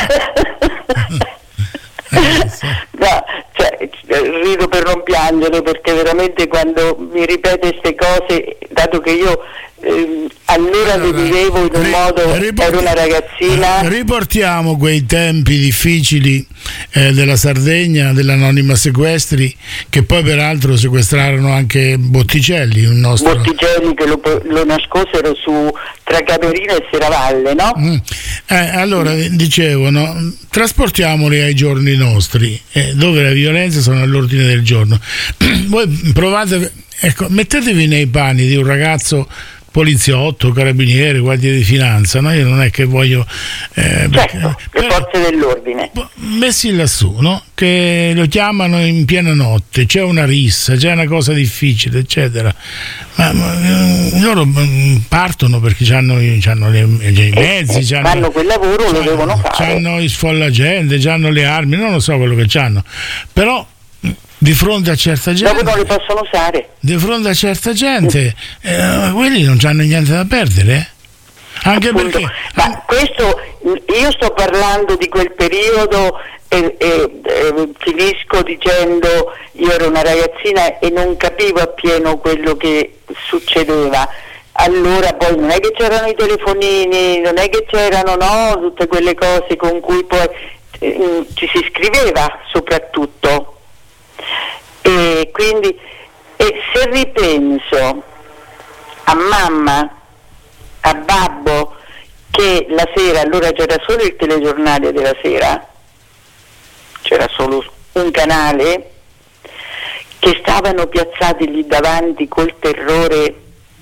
No, cioè, rido per non piangere, perché veramente quando mi ripete queste cose, dato che io eh, allora le vivevo in un ri- modo, riport- ero una ragazzina. Riportiamo quei tempi difficili eh, della Sardegna, dell'Anonima Sequestri, che poi peraltro sequestrarono anche Botticelli, un nostro... Botticelli che lo, lo nascosero su tra Camerino e Serravalle, no? Mm. Eh, allora, mm. dicevo, no? Trasportiamoli ai giorni nostri, eh, dove le violenze sono all'ordine del giorno. Voi provate, ecco, mettetevi nei panni di un ragazzo poliziotto, carabiniere, guardia di finanza, no? Io non è che voglio eh, certo, perché, le forze dell'ordine messi lassù, no? Che lo chiamano in piena notte, c'è una rissa, c'è una cosa difficile, eccetera, ma, ma loro partono perché hanno, hanno le, i mezzi, eh, fanno quel lavoro, lo devono fare, hanno i sfollagente, hanno le armi, non lo so quello che hanno, però di fronte a certa gente, dopo non le possono usare. Di fronte a certa gente, eh, quelli non hanno niente da perdere. Anche appunto, perché. Ma questo, io sto parlando di quel periodo e, e, e finisco dicendo: io ero una ragazzina e non capivo appieno quello che succedeva. Allora poi non è che c'erano i telefonini, non è che c'erano no, tutte quelle cose con cui poi eh, ci si scriveva soprattutto. E quindi e se ripenso a mamma, a babbo, che la sera, allora c'era solo il telegiornale della sera, c'era solo un canale, che stavano piazzati lì davanti col terrore,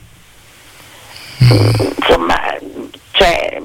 insomma, cioè,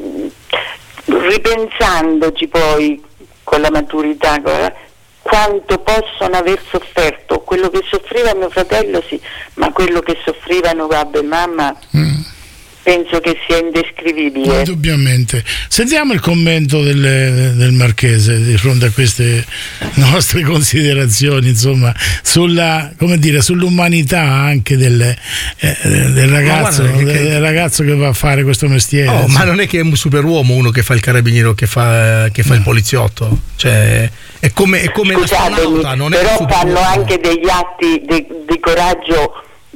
ripensandoci poi con la maturità, quanto possono aver sofferto. Quello che soffriva mio fratello sì, ma quello che soffrivano babbo e mamma mm. penso che sia indescrivibile. Indubbiamente. Sentiamo il commento del, del Marchese di fronte a queste nostre considerazioni, insomma, sulla, come dire, sull'umanità anche del, eh, del ragazzo che, del che... ragazzo che va a fare questo mestiere. Oh, ma non è che è un superuomo uno che fa il carabiniere o che fa, che fa no. il poliziotto, cioè è come, è come l'astronauta, non però è fanno anche degli atti di, di coraggio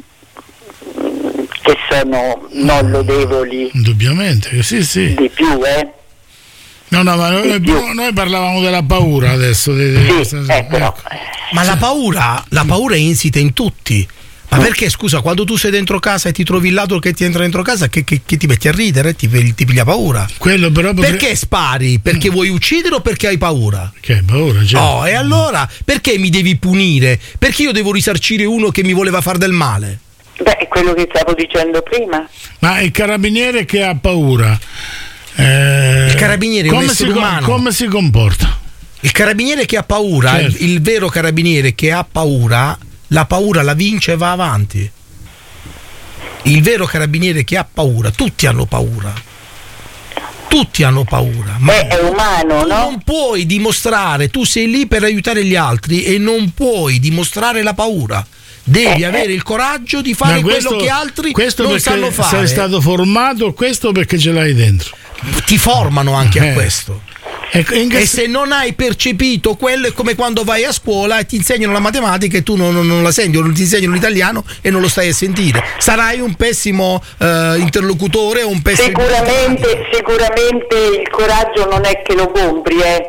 che sono non lodevoli. Indubbiamente, sì, sì. Di più, eh? No, no, ma noi, noi parlavamo della paura adesso. Di, di sì, questa... eh, però. Ma la paura, la paura è insita in tutti. Ma perché, scusa, quando tu sei dentro casa e ti trovi il ladro che ti entra dentro casa, che, che, che ti metti a ridere, ti, ti piglia paura? Quello però potrebbe... Perché spari? Perché vuoi uccidere o perché hai paura? Che hai paura, certo. Oh, e allora perché mi devi punire? Perché io devo risarcire uno che mi voleva far del male? Beh, è quello che stavo dicendo prima. Ma il carabiniere che ha paura, eh, il carabiniere è un essere si, umano. Come si comporta? Il carabiniere che ha paura, certo. il, il vero carabiniere che ha paura, la paura la vince e va avanti. Il vero carabiniere che ha paura, tutti hanno paura. Tutti hanno paura, ma Beh, è umano, tu no? non puoi dimostrare, tu sei lì per aiutare gli altri e non puoi dimostrare la paura. Devi Eh, avere il coraggio di fare Ma questo- quello che altri questo non perché sanno fare. sei stato formato, questo perché ce l'hai dentro. Ti formano anche Eh. a questo. Ecco, in che E se- se non hai percepito quello, è come quando vai a scuola e ti insegnano la matematica e tu non, non- non la senti, o non ti insegnano l'italiano e non lo stai a sentire. Sarai un pessimo eh, interlocutore o un pessimo. Sicuramente, sicuramente il coraggio non è che lo compri, eh.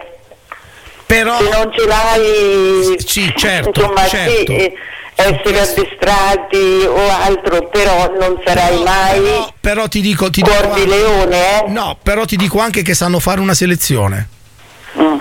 Però. Se non ce l'hai, Sì, certo, insomma, certo. sì, eh, essere addestrati o altro, però non sarai Però- mai però, però ti dico, ti dico cuor di anche- leone, eh. no, però ti dico anche che sanno fare una selezione. Mm.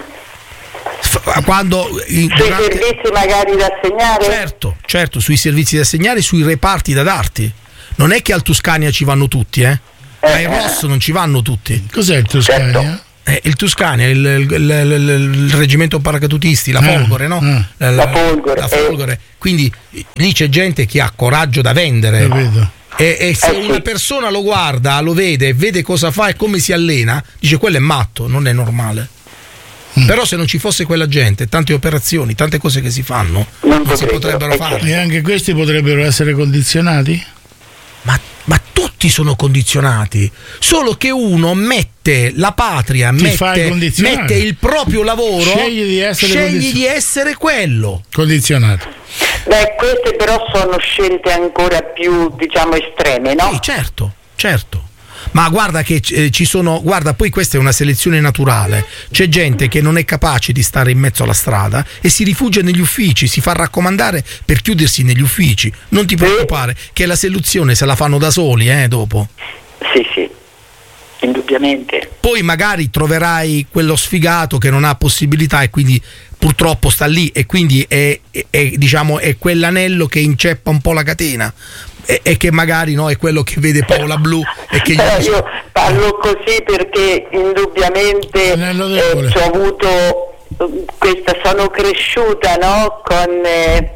F- Quando in- Sui durante- servizi magari da assegnare? certo, certo, sui servizi da assegnare, sui reparti da darti. Non è che al Tuscania ci vanno tutti, eh? Ai Eh. Ross non ci vanno tutti. cos'è il Toscania? Certo. Eh, il Tuscania, il, il- il- il- il reggimento paracadutisti, la Ah, Folgore, no? ah. La, La Folgore, la eh. Folgore. Quindi lì c'è gente che ha coraggio da vendere. Capito? E, e se Eh, sì. una persona lo guarda, lo vede, vede cosa fa e come si allena, dice quello è matto, non è normale. Mm. Però se non ci fosse quella gente, tante operazioni, tante cose che si fanno, Non non si potrebbero, potrebbero eh, fare. E anche questi potrebbero essere condizionati? Ma, ma tutti sono condizionati, solo che uno mette la patria, Ti fai mette, condizionare. mette il proprio lavoro, Scegli di essere scegli condizio- di essere quello. Condizionati. Beh, queste però sono scelte ancora più, diciamo, estreme, no? Sì, certo, certo. Ma guarda che eh, ci sono, guarda, poi questa è una selezione naturale. C'è gente che non è capace di stare in mezzo alla strada e si rifugia negli uffici, si fa raccomandare per chiudersi negli uffici. Non ti preoccupare che la selezione se la fanno da soli, eh, dopo. Sì, sì, indubbiamente. Poi magari troverai quello sfigato che non ha possibilità e quindi purtroppo sta lì e quindi è, è- è, diciamo è quell'anello che inceppa un po' la catena e, e che magari no, è quello che vede Paola Blu e che gli Però dice, io parlo così perché indubbiamente Anello debole. eh, ho avuto eh, questa, sono cresciuta, no? Con eh,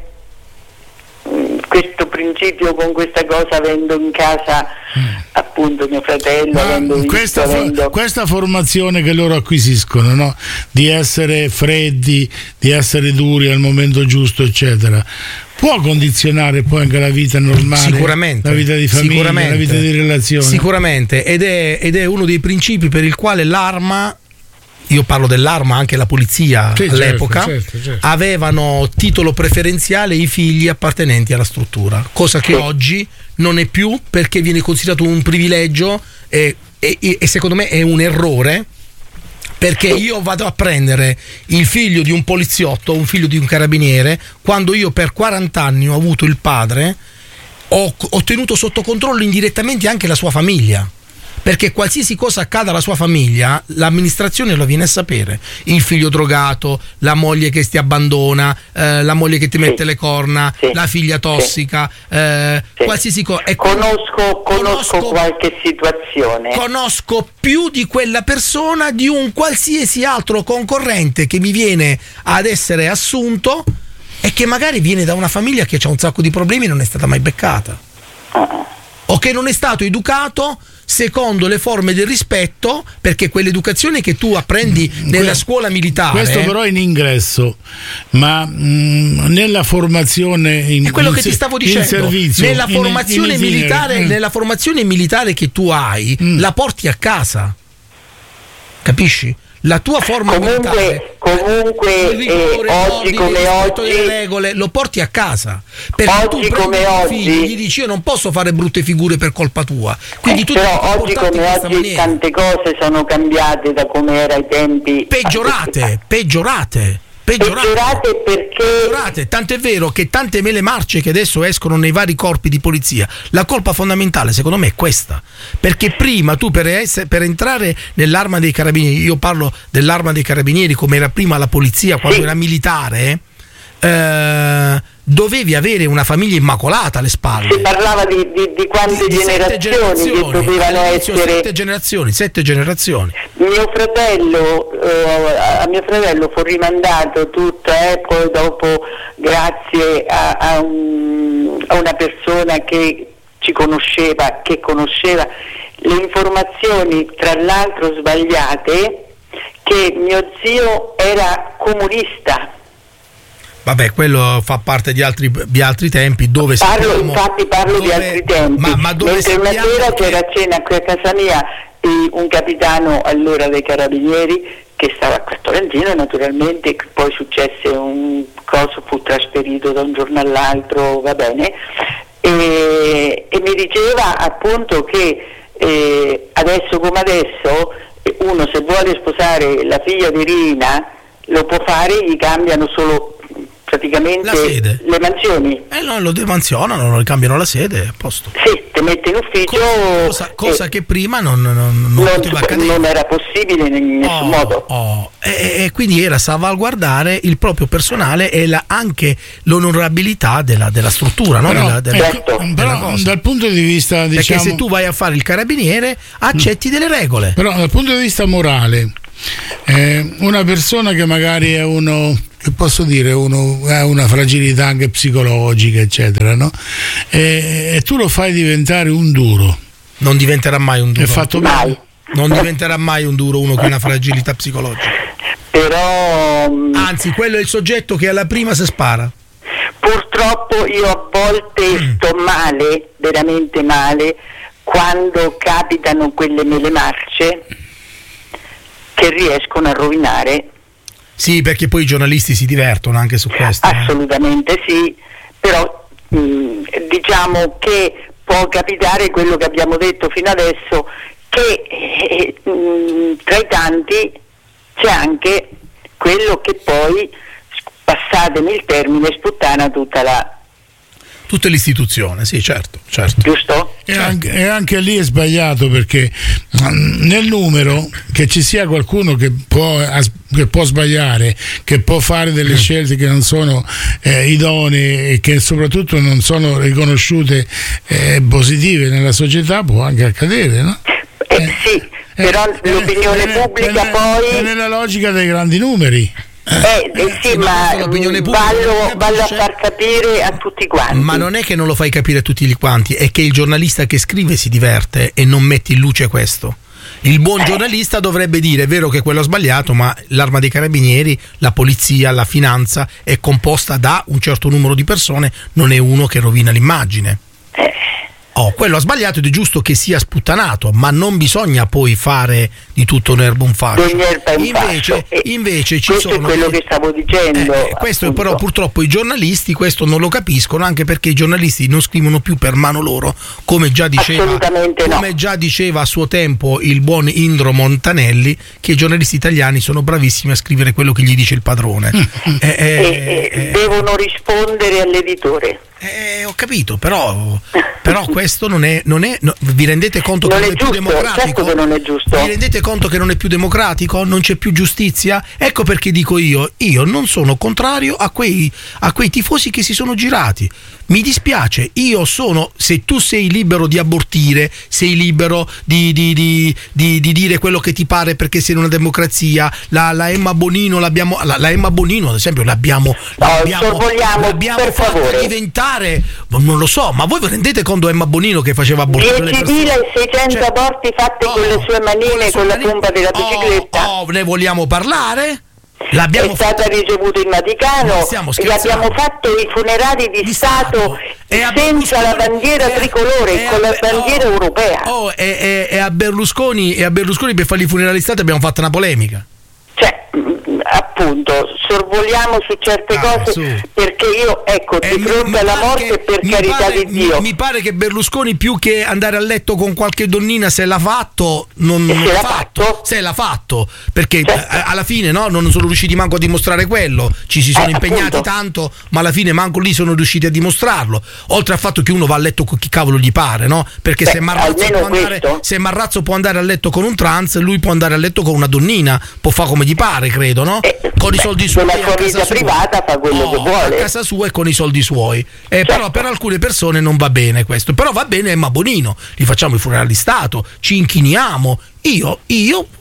mh, questo principio, con questa cosa, avendo in casa appunto mio fratello, Ma avendo visto, questa, fo- avendo... questa formazione che loro acquisiscono, no? Di essere freddi, di essere duri al momento giusto, eccetera, può condizionare poi anche la vita normale, sicuramente la vita di famiglia, sicuramente, la vita di relazione. sicuramente ed è, ed è uno dei principi per il quale l'arma, io parlo dell'arma, anche la polizia Sì, certo, all'epoca certo, certo. avevano titolo preferenziale i figli appartenenti alla struttura, cosa che oggi non è più, perché viene considerato un privilegio e, e- e secondo me è un errore, perché io vado a prendere il figlio di un poliziotto, un figlio di un carabiniere, quando io per quaranta anni ho avuto il padre, ho, ho tenuto sotto controllo indirettamente anche la sua famiglia. Perché qualsiasi cosa accada alla sua famiglia, l'amministrazione lo viene a sapere. Il figlio drogato, la moglie che ti abbandona, eh, la moglie che ti mette Sì. le corna, Sì. la figlia tossica, eh, Sì. qualsiasi cosa. E Conosco, conosco conosco- qualche situazione. conosco più di quella persona di un qualsiasi altro concorrente che mi viene ad essere assunto e che magari viene da una famiglia che ha un sacco di problemi e non è stata mai beccata. O che non è stato educato secondo le forme del rispetto, perché quell'educazione che tu apprendi nella Que- scuola militare, Questo però in ingresso, ma mh, nella formazione in, è quello in che ti se- stavo in dicendo. servizio, Nella in- formazione in itinere, militare, mm. nella formazione militare che tu hai, Mm. la porti a casa. Capisci? La tua forma militare, Comunque, comunque il rigore, eh, oggi l'ordine, come il rispetto delle oggi, regole, lo porti a casa. Perché Oggi tu prendi come i tuoi oggi- figli, gli dici io non posso fare brutte figure per colpa tua. Quindi eh, tu devi però oggi comportarti in come questa oggi maniera. tante cose sono cambiate da come era ai tempi. Peggiorate, peggiorate, peggiorate. Peggiorate perché Peggiorate, tanto è vero che tante mele marce che adesso escono nei vari corpi di polizia, la colpa fondamentale secondo me è questa, perché prima tu per, essere, per entrare nell'arma dei carabinieri, io parlo dell'arma dei carabinieri come era prima la polizia quando Sì. era militare, eh, dovevi avere una famiglia immacolata alle spalle. si parlava di, di, di quante Di sette generazioni, che dovevano all'inizio essere. sette generazioni, sette generazioni. Mio fratello, eh, a mio fratello fu rimandato tutto, eh, poi dopo grazie a, a, un- a una persona che ci conosceva, che conosceva le informazioni, tra l'altro sbagliate, che mio zio era comunista. Vabbè, quello fa parte di altri, di altri tempi dove parlo, sappiamo, infatti parlo dove, di altri tempi, ma, ma dove mentre una sera che... c'era a cena qui a casa mia un capitano allora dei carabinieri che stava a Castorangino, naturalmente poi successe un coso, fu trasferito da un giorno all'altro, va bene, e, e mi diceva appunto che eh, adesso come adesso uno se vuole sposare la figlia di Rina lo può fare, gli cambiano solo praticamente le mansioni. Eh no, lo demansionano, non cambiano la sede, a posto. Sì, ti mette in ufficio. Cosa, cosa eh, che prima non, non, non, non, poteva accadere. Non era possibile in nessun oh, modo. Oh. E, e quindi era salvaguardare il proprio personale e la, anche l'onorabilità della, della struttura, no? Però, della, della, certo. della però dal punto di vista, diciamo, perché se tu vai a fare il carabiniere accetti mm. delle regole. Però dal punto di vista morale, eh, una persona che magari è uno, che posso dire, uno ha una fragilità anche psicologica, eccetera, no? E, e tu lo fai diventare un duro. Non diventerà mai un duro. È fatto mai. Non diventerà mai un duro uno che ha una fragilità psicologica. Però anzi, quello è il soggetto che alla prima si spara. Purtroppo io a volte mm. sto male, veramente male, quando capitano quelle mele marce che riescono a rovinare. Sì, perché poi i giornalisti si divertono anche su questo. Assolutamente eh. sì, però mh, diciamo che può capitare quello che abbiamo detto fino adesso, che eh, mh, tra i tanti c'è anche quello che poi, passatemi il termine, sputtana tutta la... Tutta l'istituzione, sì, certo, certo. Giusto? E anche, e anche lì è sbagliato, perché nel numero che ci sia qualcuno che può, che può sbagliare, che può fare delle mm. scelte che non sono eh, idonee e che soprattutto non sono riconosciute eh, positive nella società, può anche accadere, no? Eh, eh sì, eh, però eh, l'opinione eh, pubblica eh, poi... È nella logica dei grandi numeri. Eh, eh sì, ma vallo, vallo a far capire a tutti quanti. Ma non è che non lo fai capire a tutti quanti, è che il giornalista che scrive si diverte e non metti in luce questo. Il buon giornalista dovrebbe dire: è vero che quello ha sbagliato, ma l'Arma dei Carabinieri, la polizia, la finanza è composta da un certo numero di persone, non è uno che rovina l'immagine. Eh. Oh, quello ha sbagliato ed è giusto che sia sputtanato, ma non bisogna poi fare di tutto un'erba un fascio. Invece, invece ci questo sono. Questo è quello che stavo dicendo. Eh, questo però purtroppo i giornalisti questo non lo capiscono, anche perché i giornalisti non scrivono più per mano loro, come già diceva, Assolutamente come no. già diceva a suo tempo il buon Indro Montanelli, che i giornalisti italiani sono bravissimi a scrivere quello che gli dice il padrone. eh, eh, eh, eh, devono rispondere all'editore. Eh, ho capito, però, però questo non è, non è no, vi rendete conto che non, non è, è più giusto, democratico? Certo che non è giusto. Vi rendete conto che non è più democratico? Non c'è più giustizia? Ecco perché dico io, io non sono contrario a quei, a quei tifosi che si sono girati. Mi dispiace, io sono, se tu sei libero di abortire, sei libero di, di, di, di, di dire quello che ti pare perché sei in una democrazia, la, la Emma Bonino l'abbiamo, la, la Emma Bonino ad esempio l'abbiamo, l'abbiamo, sorvoliamo, l'abbiamo per fatta favore. diventare, non lo so, ma voi vi rendete conto Emma Bonino che faceva abortire le persone? diecimilaseicento Cioè, aborti fatti oh, con le sue manine, con, con la pompa della bicicletta. Oh, oh, ne vogliamo parlare? L'abbiamo è stata fatto... ricevuta in Vaticano, gli abbiamo fatto i funerali di, di Stato, Stato senza la bandiera tricolore, con la bandiera oh, europea. Oh, e, e, e, a Berlusconi, e a Berlusconi per fargli i funerali di Stato abbiamo fatto una polemica. Cioè, appunto, sorvoliamo su certe ah, cose su. Perché io, ecco, di eh, fronte alla morte, per carità pare, di Dio. Mi, mi pare che Berlusconi, più che andare a letto con qualche donnina, se l'ha fatto, non, non se l'ha fatto, fatto? Se l'ha fatto, perché certo. a, alla fine no, non sono riusciti manco a dimostrare quello, ci si sono eh, impegnati appunto. tanto, ma alla fine manco lì sono riusciti a dimostrarlo. Oltre al fatto che uno va a letto con chi cavolo gli pare, no? Perché Beh, se, Marrazzo può andare, se Marrazzo può andare a letto con un trans, lui può andare a letto con una donnina, può fare come gli pare, credo, no? Eh, con beh, i soldi suoi, la sua vita privata fa quello oh, che vuole a casa sua e con i soldi suoi. Eh, certo. Però per alcune persone non va bene questo. Però va bene Emma Bonino, gli facciamo i funerali di Stato, ci inchiniamo. Io, io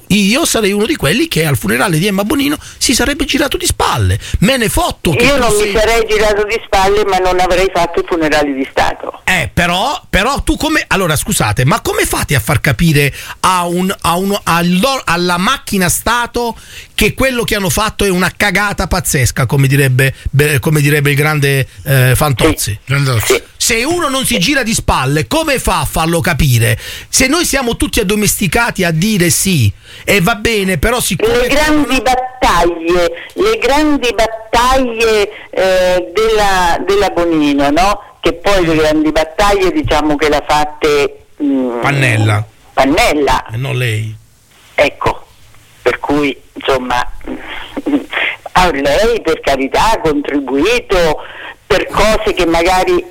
io sarei uno di quelli che al funerale di Emma Bonino si sarebbe girato di spalle. Me ne fotto che io non sei... mi sarei girato di spalle, ma non avrei fatto i funerali di Stato. Eh, però, però tu come... Allora, scusate, ma come fate a far capire a un, a uno, allo, alla macchina Stato che quello che hanno fatto è una cagata pazzesca, come direbbe, come direbbe il grande eh, Fantozzi? Sì. Sì. Se uno non si gira di spalle, come fa a farlo capire? Se noi siamo tutti addomesticati a dire sì, e va bene, però siccome... Le grandi battaglie, le grandi battaglie eh, della, della Bonino, no? Che poi le grandi battaglie diciamo che l'ha fatte... Mh, Pannella. Pannella. E non lei. Ecco, per cui insomma a lei per carità ha contribuito per cose che magari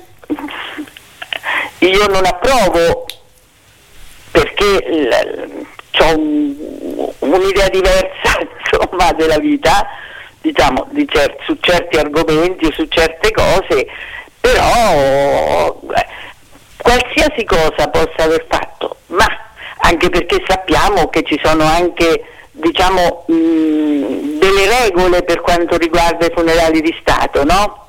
io non approvo, perché ho un, un'idea diversa insomma della vita, diciamo di cer- su certi argomenti o su certe cose, però eh, qualsiasi cosa possa aver fatto, ma anche perché sappiamo che ci sono anche diciamo mh, delle regole per quanto riguarda i funerali di Stato, no?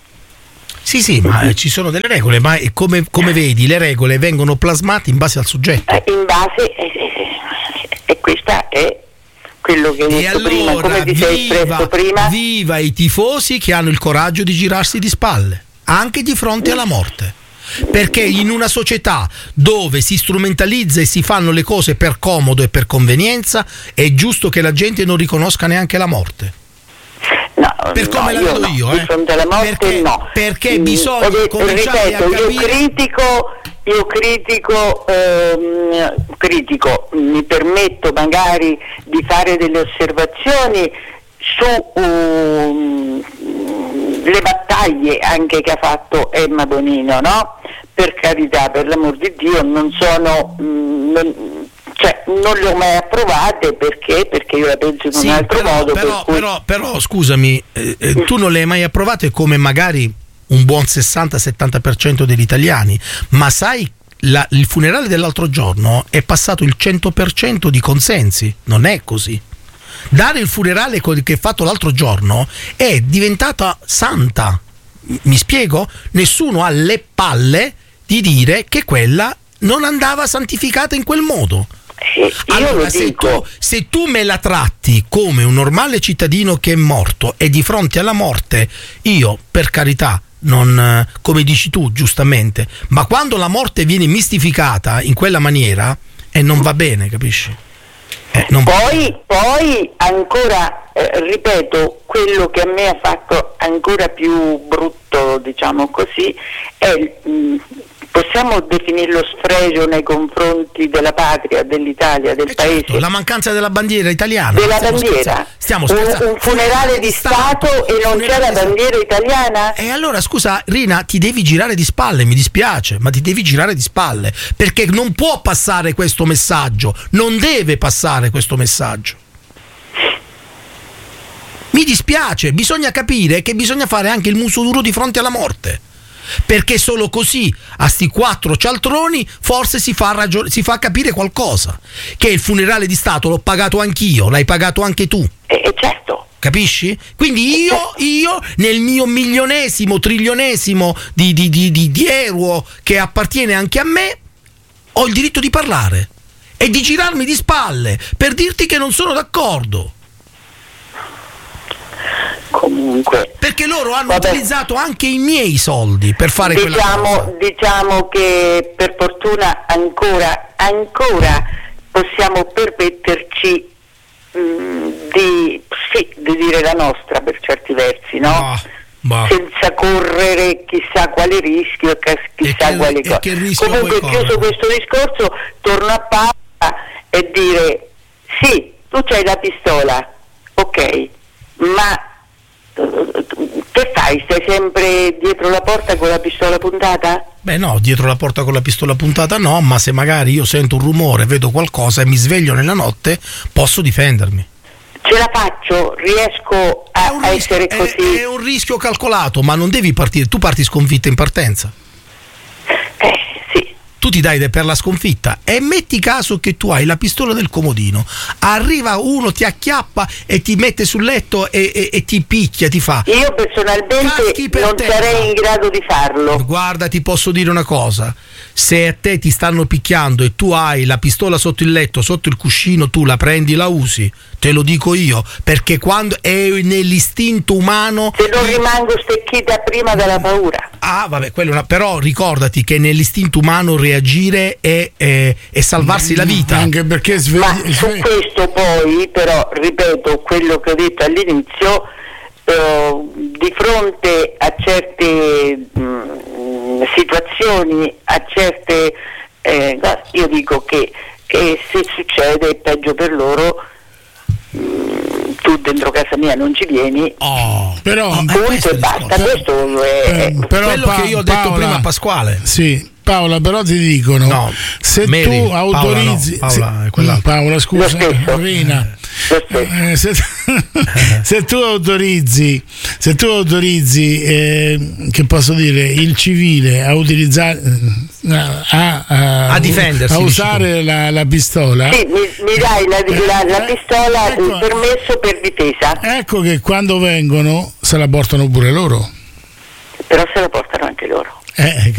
Sì, sì, ma eh, ci sono delle regole, ma come, come vedi le regole vengono plasmate in base al soggetto. Eh, in base, e eh, eh, questa è quello che hai detto allora, prima, come ti sei espresso prima. Viva i tifosi che hanno il coraggio di girarsi di spalle, anche di fronte alla morte. Perché in una società dove si strumentalizza e si fanno le cose per comodo e per convenienza, è giusto che la gente non riconosca neanche la morte. No, per come no, la vedo io, io, no. eh. Di fronte alla morte perché, no. Perché Mm, bisogna eh, cominciare ripeto, a capire... io critico, io critico, ehm, critico, mi permetto magari di fare delle osservazioni su um, le battaglie anche che ha fatto Emma Bonino, no? Per carità, per l'amor di Dio, non sono... Mm, non, cioè non le ho mai approvate perché perché io la penso in sì, un altro però, modo però, per cui... però, però scusami eh, eh, tu non le hai mai approvate come magari un buon sessanta settanta per cento degli italiani, ma sai la, il funerale dell'altro giorno è passato il cento per cento di consensi, non è così. Dare il funerale che è fatto l'altro giorno è diventata santa, mi spiego? Nessuno ha le palle di dire che quella non andava santificata in quel modo. Io allora, lo se dico. tu, se tu me la tratti come un normale cittadino che è morto e di fronte alla morte, io, per carità, non, come dici tu giustamente, ma quando la morte viene mistificata in quella maniera, eh, non va bene, capisci? Eh, non poi, poi ancora, eh, ripeto, quello che a me ha fatto ancora più brutto, diciamo così, è... Mh, possiamo definirlo sfregio nei confronti della patria, dell'Italia, del eh paese? certo, la mancanza della bandiera italiana. Della stiamo bandiera? Scherzando. Stiamo scherzando. Un, un funerale di Stato, Stato e non c'è la bandiera italiana? E allora scusa Rina, ti devi girare di spalle, mi dispiace, ma ti devi girare di spalle, perché non può passare questo messaggio, non deve passare questo messaggio. Mi dispiace, bisogna capire che bisogna fare anche il muso duro di fronte alla morte. Perché solo così a sti quattro cialtroni forse si fa, ragion- si fa capire qualcosa, che il funerale di Stato l'ho pagato anch'io, l'hai pagato anche tu, Eh, certo. capisci? Quindi io, io nel mio milionesimo, trilionesimo di, di, di, di, di euro che appartiene anche a me, ho il diritto di parlare e di girarmi di spalle per dirti che non sono d'accordo. Comunque, perché loro hanno vabbè, utilizzato anche i miei soldi per fare quella cosa. diciamo, diciamo che per fortuna ancora ancora possiamo permetterci mh, di, sì, di dire la nostra per certi versi, no? Bah, bah. Senza correre chissà quale rischio, chissà che, quale cosa. Comunque, chiuso questo discorso, torno a Paola e dire sì, tu c'hai la pistola, ok, ma che fai? Stai sempre dietro la porta con la pistola puntata? Beh no, dietro la porta con la pistola puntata no, ma se magari io sento un rumore, vedo qualcosa e mi sveglio nella notte, posso difendermi. Ce la faccio? Riesco a, a rischio, essere così? È, è un rischio calcolato, ma non devi partire, tu parti sconfitta in partenza. Eh sì. Tu ti dai per la sconfitta. E metti caso che tu hai la pistola del comodino, arriva uno, ti acchiappa e ti mette sul letto e, e, e ti picchia, ti fa. Io personalmente non terra. sarei in grado di farlo. Guarda, ti posso dire una cosa: se a te ti stanno picchiando e tu hai la pistola sotto il letto, sotto il cuscino, tu la prendi, la usi. Te lo dico io, perché quando è nell'istinto umano. Se non rimango stecchita prima dalla paura. Ah, vabbè, quello è una, però ricordati che nell'istinto umano reagire è, è, è salvarsi la vita. Anche perché sve- Ma su sve- questo poi, però, ripeto quello che ho detto all'inizio, eh, di fronte a certe mh, situazioni, a certe eh, io dico che, che se succede è peggio per loro. Tu dentro casa mia non ci vieni, oh, però punto e basta. Questo è eh, però quello pa- che io ho detto Paola, prima a Pasquale. Sì, Paola, però ti dicono, No, se Mary, tu Paola autorizzi no, Paola se- è quella- Paola, scusa, Lo stesso. Rina. Lo stesso. Eh, se, se tu autorizzi se tu autorizzi eh, che posso dire il civile a utilizzare a, a, A difendersi, a usare la, la pistola, Sì, mi, mi dai la, la, la pistola, Ecco. il permesso per difesa, ecco che quando vengono se la portano pure loro, però se la portano anche loro. eh,